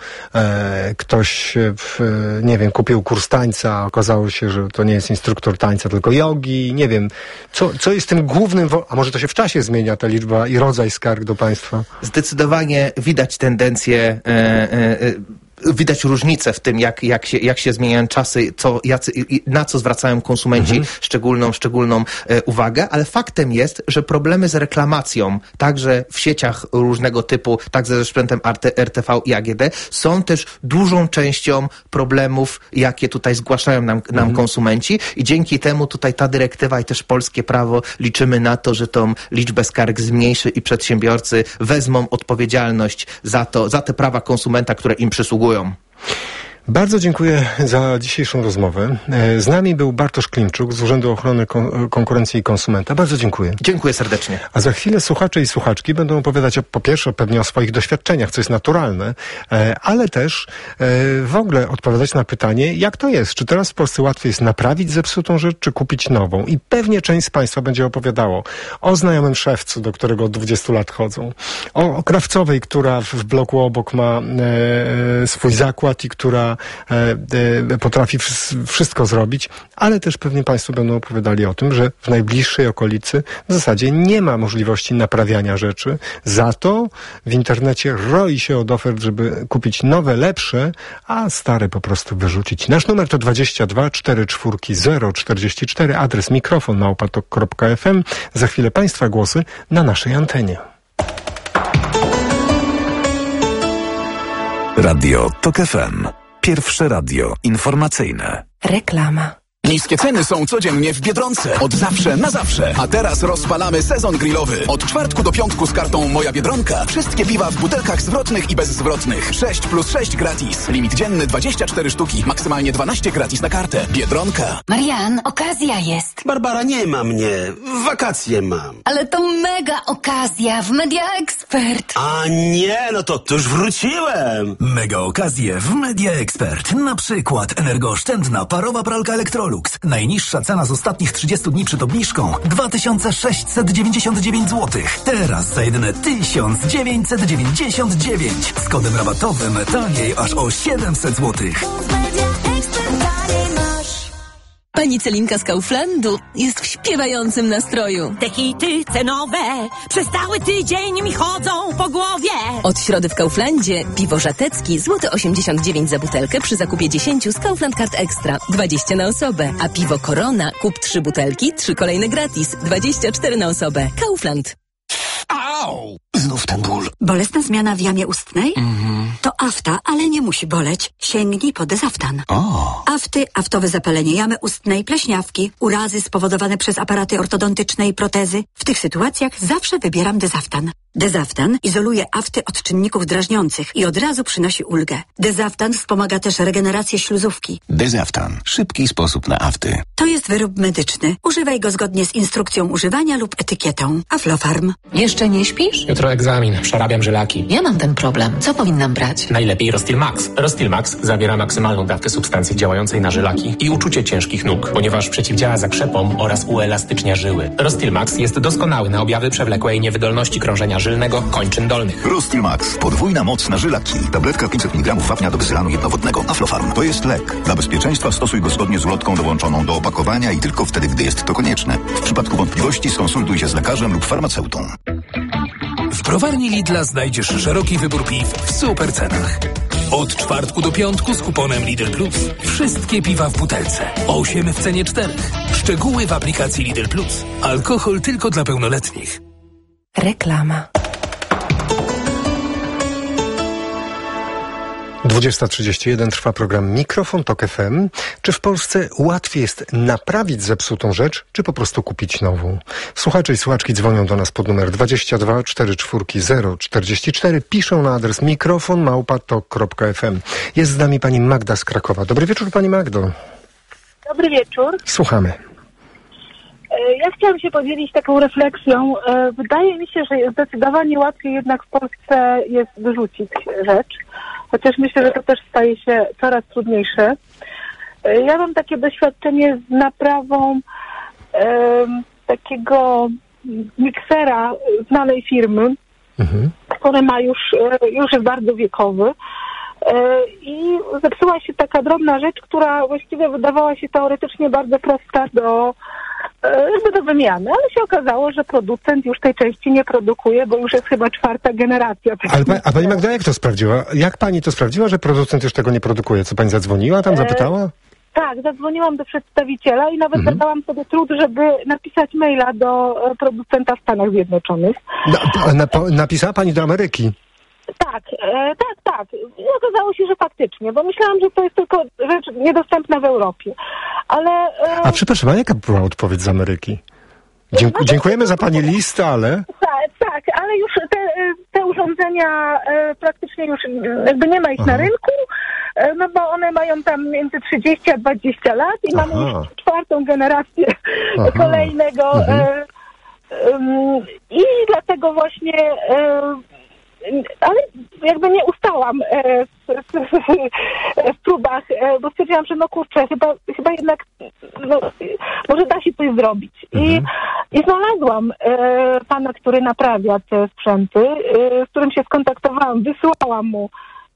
e, ktoś, w, nie wiem, kupił kurs tańca, a okazało się, że to nie jest instruktor tańca, tylko jogi, nie wiem. Co, co jest tym głównym, wo- a może to się w czasie zmienia ta liczba i rodzaj skarg do państwa? Zdecydowanie widać tendencję e, e, widać różnicę w tym, jak, jak, się, jak się zmieniają czasy, co, jacy, na co zwracają konsumenci mhm. szczególną, szczególną e, uwagę, ale faktem jest, że problemy z reklamacją, także w sieciach różnego typu, także ze sprzętem R T V i A G D, są też dużą częścią problemów, jakie tutaj zgłaszają nam, nam mhm. konsumenci i dzięki temu tutaj ta dyrektywa i też polskie prawo liczymy na to, że tą liczbę skarg zmniejszy i przedsiębiorcy wezmą odpowiedzialność za to, za te prawa konsumenta, które im przysługują. Bardzo dziękuję za dzisiejszą rozmowę. Z nami był Bartosz Klimczuk z Urzędu Ochrony Kon- Konkurencji i Konsumenta. Bardzo dziękuję. Dziękuję serdecznie. A za chwilę słuchacze i słuchaczki będą opowiadać o, po pierwsze pewnie o swoich doświadczeniach, co jest naturalne, ale też w ogóle odpowiadać na pytanie, jak to jest? Czy teraz w Polsce łatwiej jest naprawić zepsutą rzecz, czy kupić nową? I pewnie część z Państwa będzie opowiadało o znajomym szewcu, do którego od dwudziestu lat chodzą, o, o krawcowej, która w bloku obok ma e, swój zakład i która E, e, potrafi w, wszystko zrobić, ale też pewnie Państwo będą opowiadali o tym, że w najbliższej okolicy w zasadzie nie ma możliwości naprawiania rzeczy. Za to w internecie roi się od ofert, żeby kupić nowe, lepsze, a stare po prostu wyrzucić. Nasz numer to dwadzieścia dwa cztery cztery zero czterdzieści cztery, adres mikrofon małpa tok kropka f m. Za chwilę Państwa głosy na naszej antenie. Radio Tok F M. Pierwsze radio informacyjne. Reklama. Niskie ceny są codziennie w Biedronce. Od zawsze na zawsze. A teraz rozpalamy sezon grillowy. Od czwartku do piątku z kartą Moja Biedronka. Wszystkie piwa w butelkach zwrotnych i bezzwrotnych. sześć plus sześć gratis. Limit dzienny dwadzieścia cztery sztuki. Maksymalnie dwanaście gratis na kartę. Biedronka. Marian, okazja jest. Barbara, nie ma mnie. Wakacje mam. Ale to mega okazja w Media Expert. A nie, no to, to już wróciłem. Mega okazje w Media Expert. Na przykład energooszczędna parowa pralka Electrolux. Najniższa cena z ostatnich trzydziestu dni przed obniżką dwa tysiące sześćset dziewięćdziesiąt dziewięć złotych. Teraz za jedyne tysiąc dziewięćset dziewięćdziesiąt dziewięć. Z kodem rabatowym taniej aż o siedemset złotych. Pani Celinka z Kauflandu jest w śpiewającym nastroju. Te hity cenowe przez cały tydzień mi chodzą po głowie. Od środy w Kauflandzie piwo żatecki złoty osiemdziesiąt dziewięć za butelkę przy zakupie dziesięciu z Kaufland Card Extra, dwadzieścia na osobę. A piwo Corona kup trzy butelki, trzy kolejne gratis, dwadzieścia cztery na osobę. Kaufland. Au! Znów ten ból. Bolesna zmiana w jamie ustnej? Mhm. To afta, ale nie musi boleć. Sięgnij po Dezaftan. O. Afty, aftowe zapalenie jamy ustnej, pleśniawki, urazy spowodowane przez aparaty ortodontyczne i protezy. W tych sytuacjach zawsze wybieram Dezaftan. Dezaftan izoluje afty od czynników drażniących i od razu przynosi ulgę. Dezaftan wspomaga też regenerację śluzówki. Dezaftan. Szybki sposób na afty. To jest wyrób medyczny. Używaj go zgodnie z instrukcją używania lub etykietą. Aflofarm. Jeszcze nie śpisz? Jutro egzamin. Przerabiam żylaki. Ja mam ten problem. Co powinnam brać? Najlepiej Rostil Max. Rostil Max zawiera maksymalną dawkę substancji działającej na żylaki i uczucie ciężkich nóg, ponieważ przeciwdziała zakrzepom oraz uelastycznia żyły. Rostil Max jest doskonały na objawy przewlekłej niewydolności krążenia żylnego kończyn dolnych. Rostil Max. Podwójna moc na żylaki. Tabletka pięćset miligramów wapnia do wysylanu jednowodnego. Aflofarm. To jest lek. Dla bezpieczeństwa stosuj go zgodnie z ulotką dołączoną do opakowania i tylko wtedy, gdy jest to konieczne. W przypadku wątpliwości skonsultuj się z lekarzem lub farmaceutą. W browarni Lidla znajdziesz szeroki wybór piw w super cenach. Od czwartku do piątku z kuponem Lidl Plus. Wszystkie piwa w butelce. osiem w cenie czterech. Szczegóły w aplikacji Lidl Plus. Alkohol tylko dla pełnoletnich. Reklama. dwudziesta trzydzieści jeden trwa program Mikrofon Tok F M. Czy w Polsce łatwiej jest naprawić zepsutą rzecz, czy po prostu kupić nową? Słuchacze i słuchaczki dzwonią do nas pod numer dwadzieścia dwa czterdzieści cztery zero czterdzieści cztery, piszą na adres mikrofon małpa tok kropka f m. Jest z nami pani Magda z Krakowa. Dobry wieczór, pani Magdo. Dobry wieczór. Słuchamy. Ja chciałam się podzielić taką refleksją. Wydaje mi się, że zdecydowanie łatwiej jednak w Polsce jest wyrzucić rzecz, chociaż myślę, że to też staje się coraz trudniejsze. Ja mam takie doświadczenie z naprawą e, takiego miksera znanej firmy, mhm. który ma już, już jest bardzo wiekowy. I zepsuła się taka drobna rzecz, która właściwie wydawała się teoretycznie bardzo prosta do, jakby do wymiany, ale się okazało, że producent już tej części nie produkuje, bo już jest chyba czwarta generacja. Ale pa, a pani Magda jak to sprawdziła? Jak pani to sprawdziła, że producent już tego nie produkuje? Co pani zadzwoniła tam, zapytała? E, tak, zadzwoniłam do przedstawiciela i nawet mhm. zadałam sobie trud, żeby napisać maila do producenta w Stanach Zjednoczonych. Na, na, napisała pani do Ameryki? Tak, e, tak, tak. I okazało się, że faktycznie, bo myślałam, że to jest tylko rzecz niedostępna w Europie. Ale... E... A przepraszam, a jaka była odpowiedź z Ameryki? Dzięk- no, dziękujemy za pani list, ale... Tak, tak, ale już te, te urządzenia e, praktycznie już jakby nie ma ich Aha. na rynku, e, no bo one mają tam między trzydzieści a dwadzieścia lat i Aha. mamy już czwartą generację Aha. kolejnego. Mhm. E, e, I dlatego właśnie... E, ale jakby nie ustałam e, w, w, w próbach, e, bo stwierdziłam, że no kurczę, chyba, chyba jednak no, może da się coś zrobić. Mhm. I, i znalazłam e, pana, który naprawia te sprzęty, e, z którym się skontaktowałam, wysłałam mu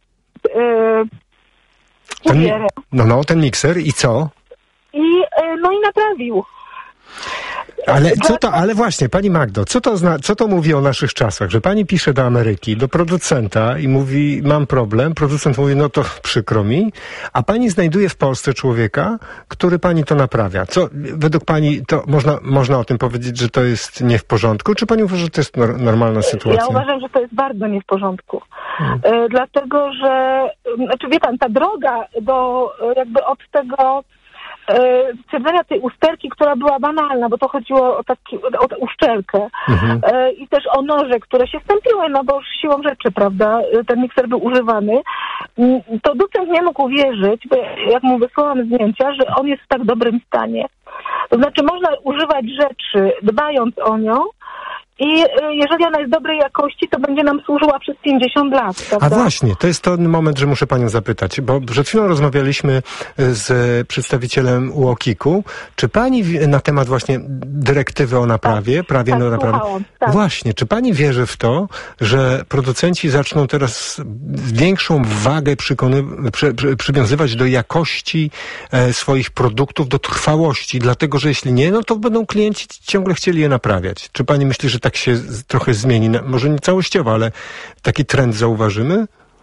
e, ten, no, no, ten mikser i co? I, e, no i naprawił. Ale co to, ale właśnie, pani Magdo, co to, zna, co to mówi o naszych czasach, że pani pisze do Ameryki, do producenta i mówi, mam problem, producent mówi, no to przykro mi, a pani znajduje w Polsce człowieka, który pani to naprawia. Co, według pani, to można, można o tym powiedzieć, że to jest nie w porządku, czy pani uważa, że to jest nor- normalna sytuacja? Ja uważam, że to jest bardzo nie w porządku. Hmm. E, dlatego, że, znaczy wie pan, ta droga do, jakby od tego, stwierdzenia tej usterki, która była banalna, bo to chodziło o, taki, o uszczelkę mhm. e, i też o noże, które się stępiły, no bo już siłą rzeczy, prawda, ten mikser był używany. To docent nie mógł uwierzyć, bo jak mu wysłałam zdjęcia, że on jest w tak dobrym stanie. To znaczy można używać rzeczy, dbając o nią, i jeżeli ona jest dobrej jakości, to będzie nam służyła przez pięćdziesiąt lat, prawda? A właśnie, to jest ten moment, że muszę panią zapytać, bo przed chwilą rozmawialiśmy z przedstawicielem U O K I K-u. Czy pani na temat właśnie dyrektywy o naprawie, tak, prawie tak, o naprawie... Tak. Właśnie, czy pani wierzy w to, że producenci zaczną teraz większą wagę przykony, przy, przy, przywiązywać do jakości e, swoich produktów, do trwałości, dlatego, że jeśli nie, no to będą klienci ciągle chcieli je naprawiać. Czy pani myśli, że tak się trochę zmieni? Może nie całościowo, ale taki trend zauważymy?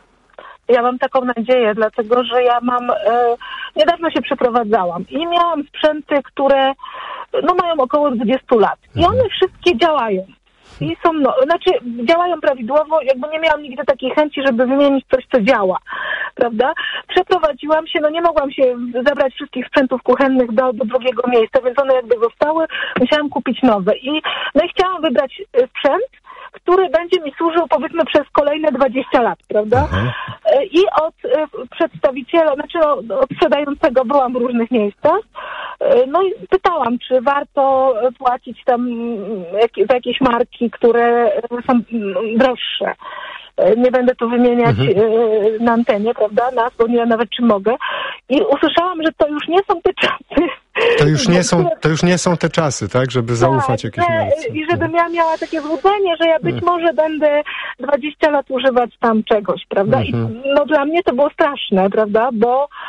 Ja mam taką nadzieję, dlatego że ja mam... E, niedawno się przeprowadzałam i miałam sprzęty, które no, mają około dwadzieścia lat. I one wszystkie działają. I są, no, znaczy działają prawidłowo, jakby nie miałam nigdy takiej chęci, żeby wymienić coś, co działa, prawda? Przeprowadziłam się, no nie mogłam się zabrać wszystkich sprzętów kuchennych do, do drugiego miejsca, więc one jakby zostały, musiałam kupić nowe. I, no i chciałam wybrać sprzęt, który będzie mi służył powiedzmy przez kolejne dwadzieścia lat, prawda? Aha. I od przedstawiciela, znaczy no, od sprzedającego byłam w różnych miejscach, no i pytałam, czy warto płacić tam za jakieś marki, które są droższe. Nie będę tu wymieniać mhm. na antenie, prawda, nas, bo nie wiem nawet, czy mogę. I usłyszałam, że to już nie są te czasy. To już nie są, to już nie są te czasy, tak, żeby zaufać tak, jakiejś marce. I żebym ja miała takie złudzenie, że ja być mhm. może będę dwadzieścia lat używać tam czegoś, prawda? Mhm. I no dla mnie to było straszne, prawda, bo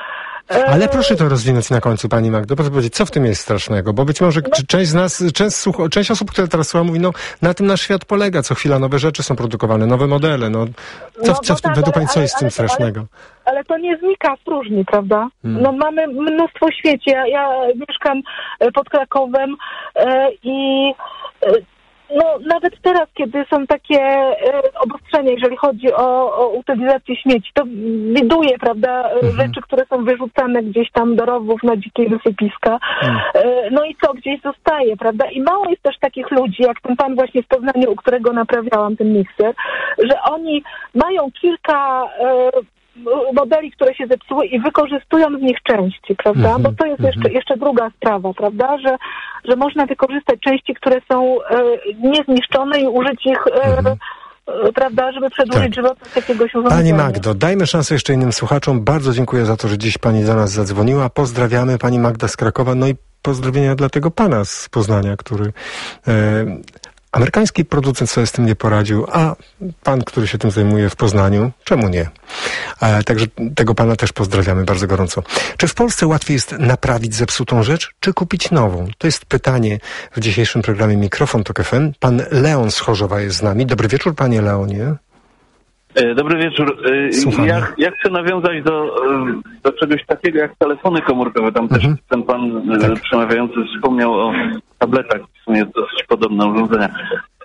Ale proszę to rozwinąć na końcu, pani Magdo, proszę powiedzieć, co w tym jest strasznego? Bo być może no. część z nas, część, słuch- część osób, które teraz słucha, mówi, no na tym nasz świat polega, co chwila nowe rzeczy są produkowane, nowe modele, no co, no, co no w tym, tak, według pani, ale, co jest w tym ale, strasznego? Ale, ale to nie znika w próżni, prawda? Hmm. No mamy mnóstwo w świecie, ja, ja mieszkam pod Krakowem e, i e, no nawet teraz, kiedy są takie e, obostrzenia, jeżeli chodzi o, o utylizację śmieci, to widuję, prawda, mhm. rzeczy, które są wyrzucane gdzieś tam do rowów na dzikie wysypiska. Mhm. E, no i co, gdzieś zostaje, prawda? I mało jest też takich ludzi, jak ten pan właśnie w Poznaniu, u którego naprawiałam ten mikser, że oni mają kilka e, modeli, które się zepsuły i wykorzystują z nich części, prawda? Mm-hmm, Bo to jest mm-hmm. jeszcze, jeszcze druga sprawa, prawda? Że, że można wykorzystać części, które są e, niezniszczone i użyć ich, e, mm-hmm. e, prawda, żeby przedłużyć tak. żywotność jakiegoś urządzenia. Pani Magdo, dajmy szansę jeszcze innym słuchaczom. Bardzo dziękuję za to, że dziś pani do nas zadzwoniła. Pozdrawiamy, pani Magda z Krakowa, no i pozdrowienia dla tego pana z Poznania, który... E, Amerykański producent sobie z tym nie poradził, a pan, który się tym zajmuje w Poznaniu, czemu nie? E, także tego pana też pozdrawiamy bardzo gorąco. Czy w Polsce łatwiej jest naprawić zepsutą rzecz, czy kupić nową? To jest pytanie w dzisiejszym programie Mikrofon Tok F M. Pan Leon z Chorzowa jest z nami. Dobry wieczór, panie Leonie. Dobry wieczór. Ja, ja chcę nawiązać do, do czegoś takiego jak telefony komórkowe. Tam mhm. też ten pan tak. przemawiający wspomniał o tabletach, w sumie dosyć podobne urządzenia.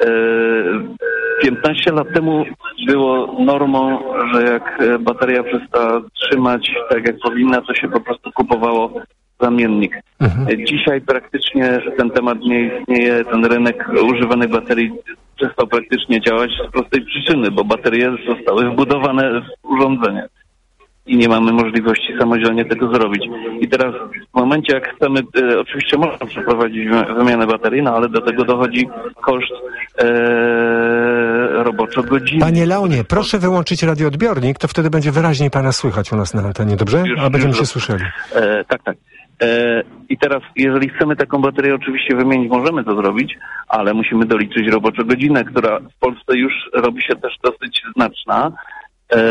piętnaście lat temu było normą, że jak bateria przestała trzymać tak jak powinna, to się po prostu kupowało zamiennik. Mhm. Dzisiaj praktycznie ten temat nie istnieje, ten rynek używanych baterii przestał praktycznie działać z prostej przyczyny, bo baterie zostały wbudowane w urządzenie i nie mamy możliwości samodzielnie tego zrobić. I teraz w momencie, jak chcemy, e, oczywiście można przeprowadzić wymianę baterii, no ale do tego dochodzi koszt e, roboczo-godziny. Panie Leonie, proszę wyłączyć radioodbiornik, to wtedy będzie wyraźniej pana słychać u nas na antenie, dobrze? Już, A będziemy już, się słyszeli. E, tak, tak. E, I teraz, jeżeli chcemy taką baterię oczywiście wymienić, możemy to zrobić, ale musimy doliczyć roboczą godzinę, która w Polsce już robi się też dosyć znaczna. E,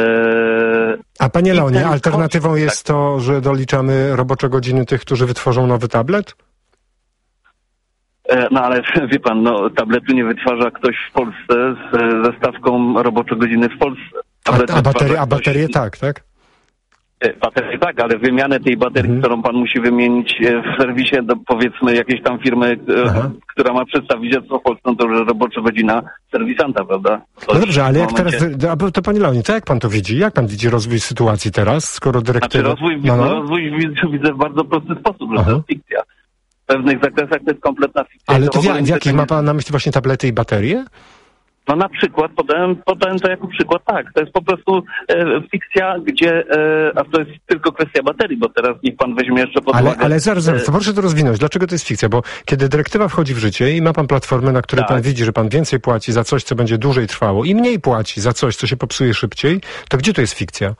A panie Leonie, alternatywą koszt, jest tak. to, że doliczamy robocze godziny tych, którzy wytworzą nowy tablet? E, no ale wie pan, no tabletu nie wytwarza ktoś w Polsce z, ze stawką robocze godziny w Polsce. A, a, baterie, a baterie ktoś... tak, tak? Baterii tak, ale wymianę tej baterii, mhm. którą pan musi wymienić w serwisie do powiedzmy jakiejś tam firmy, Aha. która ma przedstawicielstwo w Polsce, no to już robocza godzina serwisanta, prawda? To no dobrze, ale jak momencie... teraz, to panie Leonie, to jak pan to widzi? Jak pan widzi rozwój sytuacji teraz, skoro dyrektywa... Znaczy rozwój, no, no. rozwój widzę w bardzo prosty sposób, że Aha. to jest fikcja. W pewnych zakresach to jest kompletna fikcja. Ale to, to w, w jakich ma pan na myśli właśnie tablety i baterie? No na przykład, podałem, podałem to jako przykład, tak, to jest po prostu e, fikcja, gdzie, e, a to jest tylko kwestia baterii, bo teraz niech pan weźmie jeszcze pod uwagę... Ale, ale zaraz, zaraz, to proszę to rozwinąć, dlaczego to jest fikcja? Bo kiedy dyrektywa wchodzi w życie i ma pan platformę, na której tak. pan widzi, że pan więcej płaci za coś, co będzie dłużej trwało i mniej płaci za coś, co się popsuje szybciej, to gdzie to jest fikcja?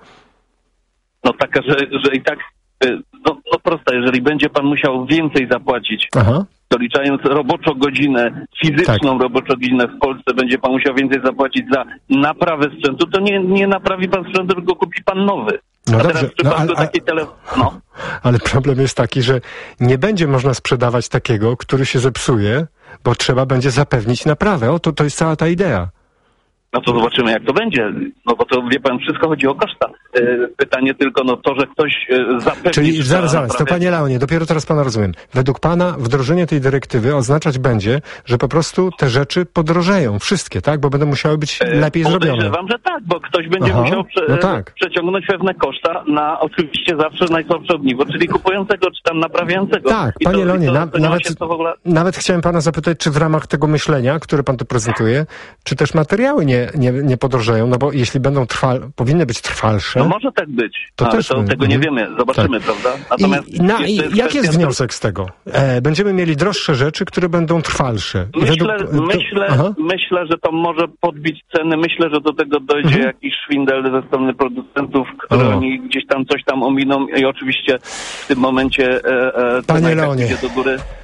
No taka, że, że i tak, no, no prosta, jeżeli będzie pan musiał więcej zapłacić... Aha. Doliczając roboczą godzinę, fizyczną tak. roboczą godzinę w Polsce, będzie pan musiał więcej zapłacić za naprawę sprzętu, to nie, nie naprawi pan sprzętu, tylko kupi pan nowy. No a dobrze, teraz w przypadku no, ale, takiej tele... no. ale problem jest taki, że nie będzie można sprzedawać takiego, który się zepsuje, bo trzeba będzie zapewnić naprawę. O, to, to jest cała ta idea. No to zobaczymy, jak to będzie. No bo to, wie pan, wszystko chodzi o koszta. Pytanie tylko, no to, że ktoś zapewni... Czyli zaraz, zaraz, to panie Leonie, dopiero teraz pana rozumiem. Według pana wdrożenie tej dyrektywy oznaczać będzie, że po prostu te rzeczy podrożeją. Wszystkie, tak? Bo będą musiały być lepiej zrobione. Podejrzewam, że tak, bo ktoś będzie Aha, musiał prze, no tak. przeciągnąć pewne koszta na oczywiście zawsze najsłabsze ogniwo, czyli kupującego czy tam naprawiającego. Tak, I panie to, Leonie, to, na, to nawet, ogóle... nawet chciałem pana zapytać, czy w ramach tego myślenia, które pan tu prezentuje, czy też materiały nie Nie, nie podrożeją, no bo jeśli będą trwal, powinny być trwalsze... No może tak być, to ale też to, tego nie wiemy, zobaczymy, tak. prawda? Natomiast I, na, i jest jaki jest wniosek z tego? E, będziemy mieli droższe rzeczy, które będą trwalsze. Myślę, Według, myślę, to, myślę, że to może podbić ceny, myślę, że do tego dojdzie mhm. jakiś szwindel ze strony producentów, które o. oni gdzieś tam coś tam ominą i oczywiście w tym momencie e, e, Panie Leonie, do góry.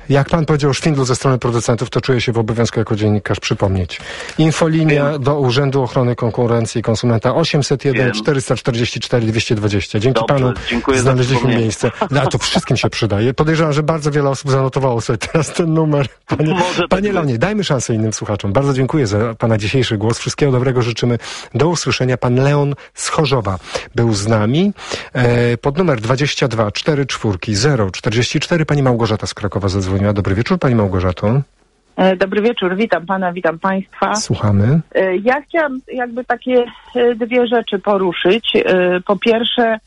Jak pan powiedział o szwindlu ze strony producentów, to czuję się w obowiązku jako dziennikarz przypomnieć. Infolinia Wiem. do Urzędu Ochrony Konkurencji i Konsumenta osiemset jeden czterysta czterdzieści cztery dwieście dwadzieścia. Dzięki Dobrze, panu dziękuję znaleźliśmy miejsce. No, a to wszystkim się przydaje. Podejrzewam, że bardzo wiele osób zanotowało sobie teraz ten numer. Panie, panie Leonie, dajmy szansę innym słuchaczom. Bardzo dziękuję za pana dzisiejszy głos. Wszystkiego dobrego życzymy. Do usłyszenia. Pan Leon z Chorzowa był z nami. E, pod numer dwadzieścia dwa czterdzieści cztery zero czterdzieści cztery pani Małgorzata z Krakowa zadzwoniła. Dobry wieczór, pani Małgorzato. Dobry wieczór, witam pana, witam państwa. Słuchamy. Ja chciałam jakby takie dwie rzeczy poruszyć. Po pierwsze,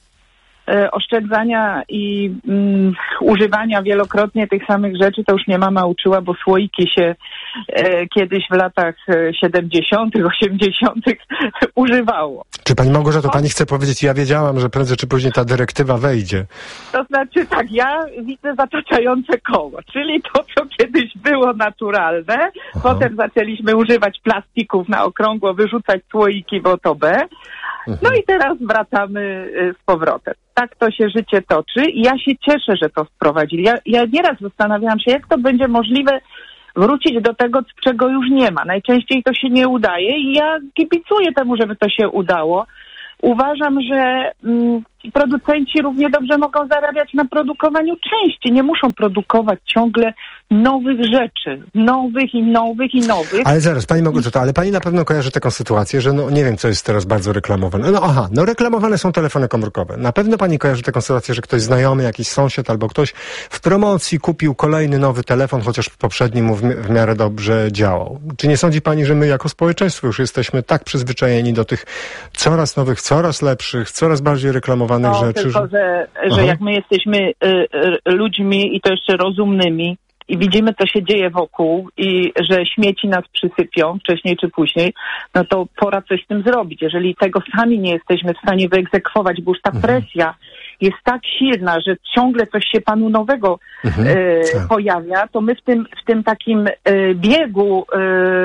oszczędzania i um, używania wielokrotnie tych samych rzeczy, to już mnie mama uczyła, bo słoiki się e, kiedyś w latach siedemdziesiątych, osiemdziesiątych używało. Czy pani Małgorzato, pani chce powiedzieć, ja wiedziałam, że prędzej czy później ta dyrektywa wejdzie. To znaczy tak, ja widzę zataczające koło, czyli to, co kiedyś było naturalne, Aha. potem zaczęliśmy używać plastików na okrągło, wyrzucać słoiki w O T B, no i teraz wracamy z powrotem. Tak to się życie toczy i ja się cieszę, że to wprowadzili. Ja, ja nieraz zastanawiałam się, jak to będzie możliwe wrócić do tego, czego już nie ma. Najczęściej to się nie udaje i ja kibicuję temu, żeby to się udało. Uważam, że mm, producenci równie dobrze mogą zarabiać na produkowaniu części. Nie muszą produkować ciągle nowych rzeczy. Nowych i nowych i nowych. Ale zaraz, pani Małgorzato, ale pani na pewno kojarzy taką sytuację, że no nie wiem, co jest teraz bardzo reklamowane. No aha, no reklamowane są telefony komórkowe. Na pewno pani kojarzy taką sytuację, że ktoś znajomy, jakiś sąsiad albo ktoś w promocji kupił kolejny nowy telefon, chociaż poprzedni mu w, w miarę dobrze działał. Czy nie sądzi pani, że my jako społeczeństwo już jesteśmy tak przyzwyczajeni do tych coraz nowych, coraz lepszych, coraz bardziej reklamowanych no, rzeczy? Tylko, że, że jak my jesteśmy y, y, ludźmi i to jeszcze rozumnymi, i widzimy, co się dzieje wokół i że śmieci nas przysypią wcześniej czy później, no to pora coś z tym zrobić. Jeżeli tego sami nie jesteśmy w stanie wyegzekwować, bo już ta presja jest tak silna, że ciągle coś się panu nowego mhm. e, pojawia, to my w tym, w tym takim e, biegu e,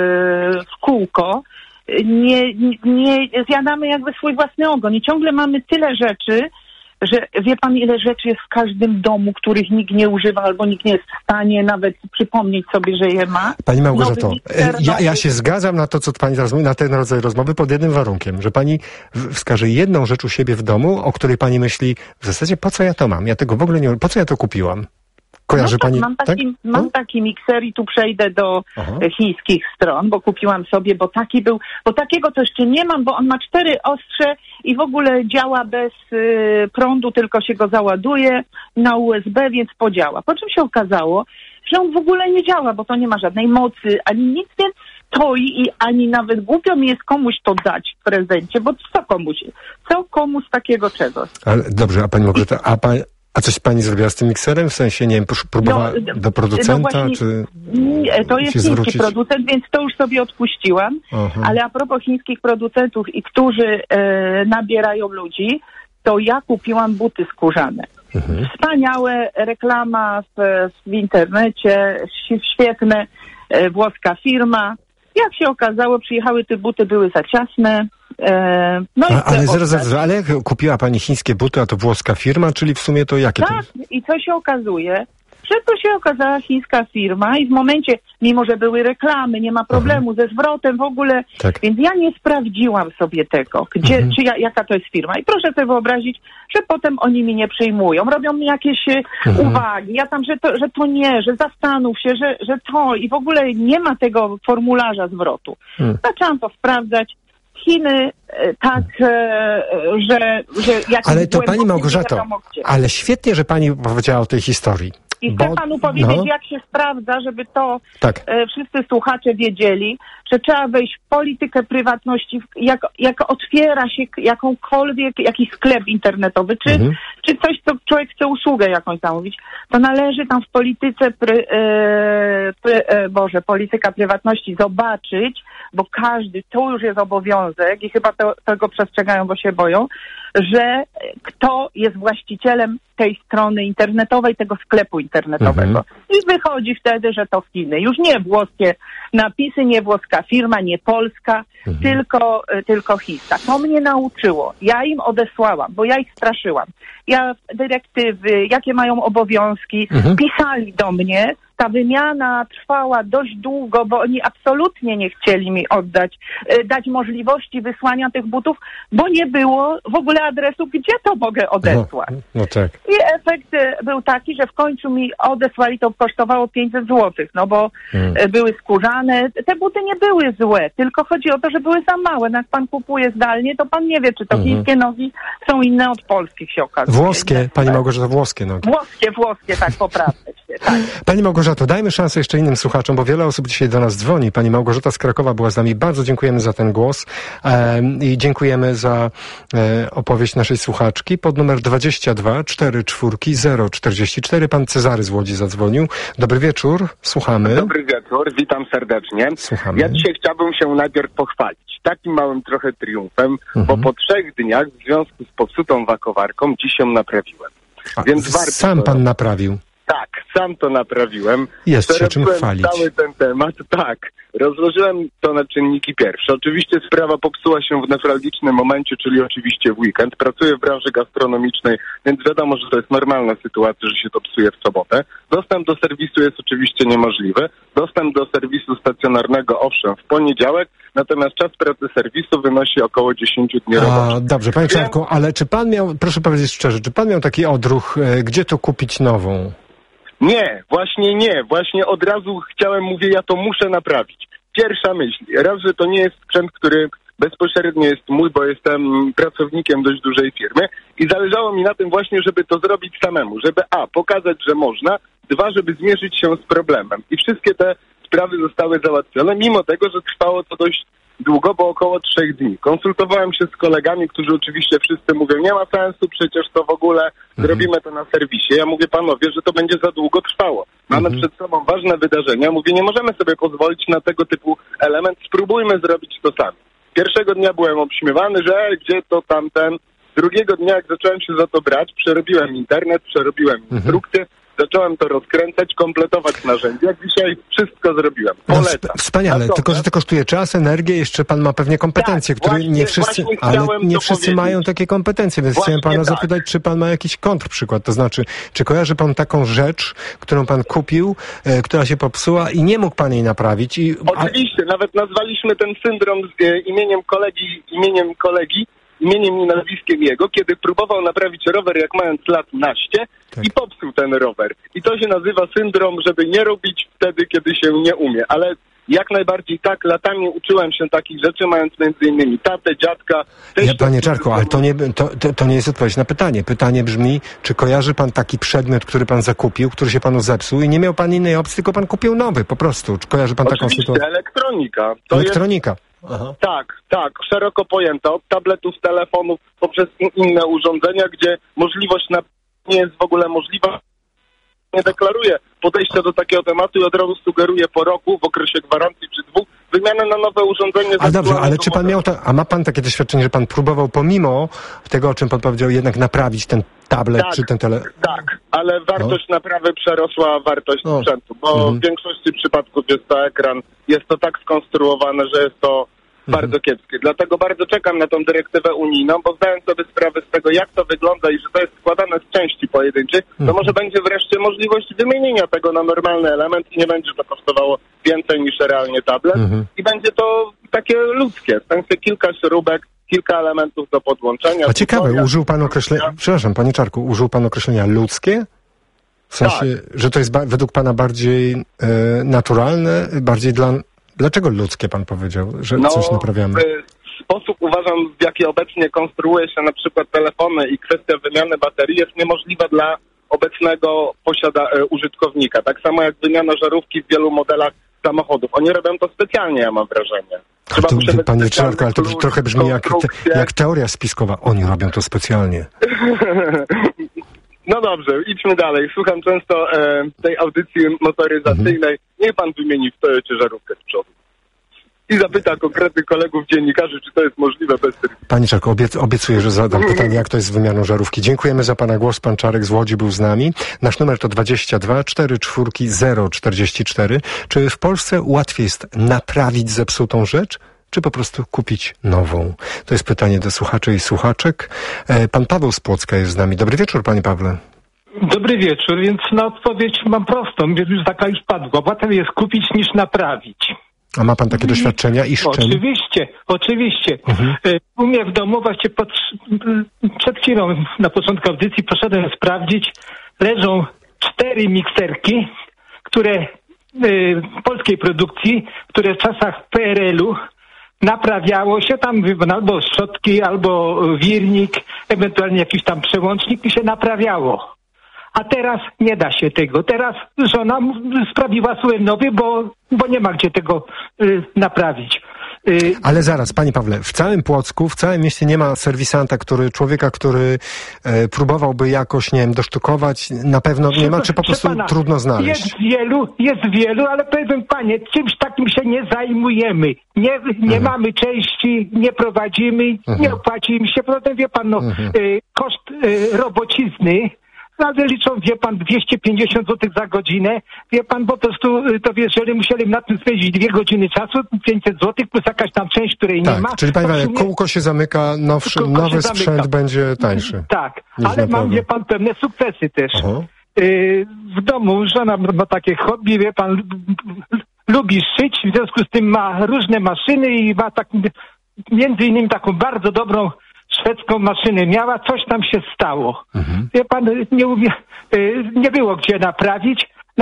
w kółko nie, nie zjadamy jakby swój własny ogon i ciągle mamy tyle rzeczy, że wie pan, ile rzeczy jest w każdym domu, których nikt nie używa albo nikt nie jest w stanie nawet przypomnieć sobie, że je ma. Pani Małgorzato, mikser, ja, ja się zgadzam na to, co pani teraz mówi, na ten rodzaj rozmowy pod jednym warunkiem, że pani wskaże jedną rzecz u siebie w domu, o której pani myśli, w zasadzie po co ja to mam? Ja tego w ogóle nie... Po co ja to kupiłam? Kojarzy no tak, pani? Mam taki, tak? mam taki mikser i tu przejdę do Aha. chińskich stron, bo kupiłam sobie, bo taki był, bo takiego to jeszcze nie mam, bo on ma cztery ostrze i w ogóle działa bez y, prądu, tylko się go załaduje na U S B, więc podziała. Po czym się okazało, że on w ogóle nie działa, bo to nie ma żadnej mocy, ani nic, więc stoi i ani nawet głupio mi jest komuś to dać w prezencie, bo co komuś, co komuś takiego czegoś. Ale dobrze, a pani Małgorzata, a pani... A coś pani zrobiła z tym mikserem? W sensie, nie wiem, próbowała no, do producenta, no właśnie, czy nie, to jest chiński zwrócić? producent, więc to już sobie odpuściłam. Aha. Ale a propos chińskich producentów i którzy e, nabierają ludzi, to ja kupiłam buty skórzane. Mhm. Wspaniałe, reklama w, w internecie, świetne, e, włoska firma. Jak się okazało, przyjechały te buty, były za ciasne. E, no a, ale zaraz, zaraz, ale jak kupiła pani chińskie buty, a to włoska firma, czyli w sumie to jakie tak, to... i co się okazuje? Że to się okazała chińska firma i w momencie, mimo że były reklamy, nie ma problemu Aha. ze zwrotem w ogóle, tak. więc ja nie sprawdziłam sobie tego, gdzie, mhm. czy ja, jaka to jest firma. I proszę sobie wyobrazić, że potem oni mi nie przyjmują, robią mi jakieś mhm. uwagi, ja tam, że to, że to nie, że zastanów się, że, że to i w ogóle nie ma tego formularza zwrotu. Mhm. Zaczęłam to sprawdzać. Chiny tak, że... że ale to pani Małgorzato, ale świetnie, że pani powiedziała o tej historii. I bo, chcę panu powiedzieć, no. jak się sprawdza, żeby to tak. e, wszyscy słuchacze wiedzieli, że trzeba wejść w politykę prywatności, jak, jak otwiera się jakąkolwiek, jakiś sklep internetowy, czy, mhm. czy coś, co człowiek chce usługę jakąś zamówić, to należy tam w polityce, pry, e, pry, e, Boże, polityka prywatności zobaczyć, bo każdy, to już jest obowiązek i chyba to, tego przestrzegają, bo się boją, że kto jest właścicielem tej strony internetowej, tego sklepu internetowego. Mhm. I wychodzi wtedy, że to Chiny. Już nie włoskie napisy, nie włoska firma, nie polska, mhm. tylko, tylko chińska. To mnie nauczyło. Ja im odesłałam, bo ja ich straszyłam. Ja dyrektywy, jakie mają obowiązki, mhm. pisali do mnie. Ta wymiana trwała dość długo, bo oni absolutnie nie chcieli mi oddać, dać możliwości wysłania tych butów, bo nie było w ogóle adresu, gdzie to mogę odesłać. No, no tak. I efekt był taki, że w końcu mi odesłali, to kosztowało pięćset złotych, no bo hmm. były skórzane. Te buty nie były złe, tylko chodzi o to, że były za małe. No jak pan kupuje zdalnie, to pan nie wie, czy to hmm. chińskie nogi są inne od polskich, się okazuje. Włoskie, pani Małgorzata, włoskie nogi. Włoskie, włoskie, tak, poprawnie się, tak. Pani Małgorzato, dajmy szansę jeszcze innym słuchaczom, bo wiele osób dzisiaj do nas dzwoni. Pani Małgorzata z Krakowa była z nami. Bardzo dziękujemy za ten głos e, i dziękujemy za e, opowieść naszej słuchaczki. Pod numer dwadzieścia dwa cztery cztery zero czterdzieści cztery pan Cezary z Łodzi zadzwonił. Dobry wieczór, słuchamy. Dobry wieczór, witam serdecznie. Słuchamy. Ja dzisiaj chciałbym się najpierw pochwalić takim małym trochę triumfem, mhm. bo po trzech dniach w związku z popsutą wakowarką dziś ją naprawiłem. A, Więc warto sam to... pan naprawił? Tak, sam to naprawiłem. Jest się czym chwalić. Cały ten temat, tak. Rozłożyłem to na czynniki pierwsze. Oczywiście sprawa popsuła się w newralgicznym momencie, czyli oczywiście w weekend. Pracuję w branży gastronomicznej, więc wiadomo, że to jest normalna sytuacja, że się to psuje w sobotę. Dostęp do serwisu jest oczywiście niemożliwy. Dostęp do serwisu stacjonarnego, owszem, w poniedziałek, natomiast czas pracy serwisu wynosi około dziesięć dni roboczych. Dobrze, panie Czarku, ale czy pan miał, proszę powiedzieć szczerze, czy pan miał taki odruch, e, gdzie to kupić nową? Nie, właśnie nie. Właśnie od razu chciałem, mówię, ja to muszę naprawić. Pierwsza myśl. Raz, że to nie jest sprzęt, który bezpośrednio jest mój, bo jestem pracownikiem dość dużej firmy i zależało mi na tym właśnie, żeby to zrobić samemu. Żeby a, pokazać, że można, dwa, żeby zmierzyć się z problemem. I wszystkie te sprawy zostały załatwione, mimo tego, że trwało to dość długo, bo około trzech dni. Konsultowałem się z kolegami, którzy oczywiście wszyscy mówią, nie ma sensu, przecież to w ogóle zrobimy to na serwisie. Ja mówię, panowie, że to będzie za długo trwało. Mamy mhm. przed sobą ważne wydarzenia. Mówię, nie możemy sobie pozwolić na tego typu element, spróbujmy zrobić to sami. Pierwszego dnia byłem obśmiewany, że gdzie to tamten. Drugiego dnia, jak zacząłem się za to brać, przerobiłem internet, przerobiłem mhm. instrukcje, zacząłem to rozkręcać, kompletować narzędzia. Jak dzisiaj wszystko zrobiłem. Polecam. No, wspaniale, Natomiast... tylko że to kosztuje czas, energię, jeszcze pan ma pewnie kompetencje, tak, które właśnie, nie wszyscy, ale nie wszyscy powiedzieć. mają takie kompetencje, więc właśnie chciałem pana tak. zapytać, czy pan ma jakiś kontrprzykład, to znaczy, czy kojarzy pan taką rzecz, którą pan kupił, e, która się popsuła i nie mógł pan jej naprawić? I... Oczywiście, nawet nazwaliśmy ten syndrom z, e, imieniem kolegi, imieniem kolegi, imieniem i nazwiskiem jego, kiedy próbował naprawić rower, jak mając lat naście tak. i popsuł ten rower. I to się nazywa syndrom, żeby nie robić wtedy, kiedy się nie umie. Ale jak najbardziej tak, latami uczyłem się takich rzeczy, mając między innymi tatę, dziadka. Ja, panie Czarku, ale to nie, to, to, to nie jest odpowiedź na pytanie. Pytanie brzmi, czy kojarzy pan taki przedmiot, który pan zakupił, który się panu zepsuł i nie miał pan innej opcji, tylko pan kupił nowy po prostu. Czy kojarzy pan Oczywiście, taką sytuację? elektronika. To elektronika. Jest... Aha. Tak, tak, szeroko pojęta, od tabletów, telefonów, poprzez inne urządzenia, gdzie możliwość na... nie jest w ogóle możliwa. Nie deklaruję podejścia do takiego tematu i od razu sugeruję po roku, w okresie gwarancji czy dwóch, wymianę na nowe urządzenie. A dobrze, ale czy pan miał, ta, a ma pan takie doświadczenie, że pan próbował pomimo tego, o czym pan powiedział, jednak naprawić ten tablet tak, czy ten telefon? Tak, ale wartość no. naprawy przerosła wartość no. sprzętu, bo mhm. w większości przypadków jest to ekran, jest to tak skonstruowane, że jest to bardzo kiepskie. Dlatego bardzo czekam na tą dyrektywę unijną, bo zdając sobie sprawę z tego, jak to wygląda i że to jest składane z części pojedynczych, to mhm. może będzie wreszcie możliwość wymienienia tego na normalny element i nie będzie to kosztowało więcej niż realnie tablet. Mhm. I będzie to takie ludzkie, w sensie kilka śrubek, kilka elementów do podłączenia. A ciekawe, tutoria, użył pan określenia, przepraszam, panie Czarku, użył pan określenia ludzkie? W sensie, tak. że to jest ba- według pana bardziej e, naturalne, bardziej dla... Dlaczego ludzkie pan powiedział, że no, coś naprawiamy? Sposób uważam, w jaki obecnie konstruuje się na przykład telefony i kwestia wymiany baterii jest niemożliwa dla obecnego posiada e, użytkownika. Tak samo jak wymiana żarówki w wielu modelach samochodów. Oni robią to specjalnie, ja mam wrażenie. Trzeba to, to, panie Czarku, ale to klucz, trochę brzmi jak, te, jak teoria spiskowa. Oni robią to specjalnie. No dobrze, idźmy dalej. Słucham często e, tej audycji motoryzacyjnej. Mhm. Niech pan wymieni w Toyocie żarówkę z przodu. i zapyta konkretnych kolegów dziennikarzy, czy to jest możliwe bez serwisu. Panie Czarku, obiec, obiecuję, że zadam pytanie, jak to jest z wymianą żarówki. Dziękujemy za pana głos. Pan Czarek z Łodzi był z nami. Nasz numer to dwadzieścia dwa cztery cztery zero czterdzieści cztery. Czy w Polsce łatwiej jest naprawić zepsutą rzecz, czy po prostu kupić nową? To jest pytanie do słuchaczy i słuchaczek. Pan Paweł z Płocka jest z nami. Dobry wieczór, panie Pawle. Dobry wieczór, więc na odpowiedź mam prostą, więc już taka już padła. Łatwiej jest kupić niż naprawić. A ma pan takie doświadczenia i z czym? Oczywiście, oczywiście. Mhm. U mnie w domu właśnie pod, przed chwilą na początku audycji poszedłem sprawdzić, leżą cztery mikserki, które y, polskiej produkcji, które w czasach P R L-u naprawiało się tam albo szczotki, albo wirnik, ewentualnie jakiś tam przełącznik i się naprawiało. A teraz nie da się tego. Teraz żona sprawiła sobie nowy, bo, bo nie ma gdzie tego y, naprawić. Y... Ale zaraz, panie Pawle, w całym Płocku, w całym mieście nie ma serwisanta, który, człowieka, który e, próbowałby jakoś, nie wiem, dosztukować, na pewno nie ma, czy po prostu pana, trudno znaleźć? Jest wielu, jest wielu, ale powiem panie, czymś takim się nie zajmujemy. Nie, nie mhm. mamy części, nie prowadzimy, mhm. nie opłacimy się. Potem wie pan, no, mhm. y, koszt y, robocizny, ale liczą, wie pan, dwieście pięćdziesiąt złotych za godzinę. Wie pan, po prostu, to jeżeli musieli na tym spędzić dwie godziny czasu, pięćset złotych plus jakaś tam część, której tak, nie ma. Czyli panie Panie, sumie... kółko się zamyka, nowszy, nowy sprzęt zamyka. Będzie tańszy. Tak, ale mam, wie pan, pewne sukcesy też. Yy, w domu żona ma takie hobby, wie pan, lubi szyć, w związku z tym ma różne maszyny i ma tak, między innymi taką bardzo dobrą szwedzką maszynę miała, coś tam się stało. Mhm. Wie pan, nie, umie, nie było gdzie naprawić,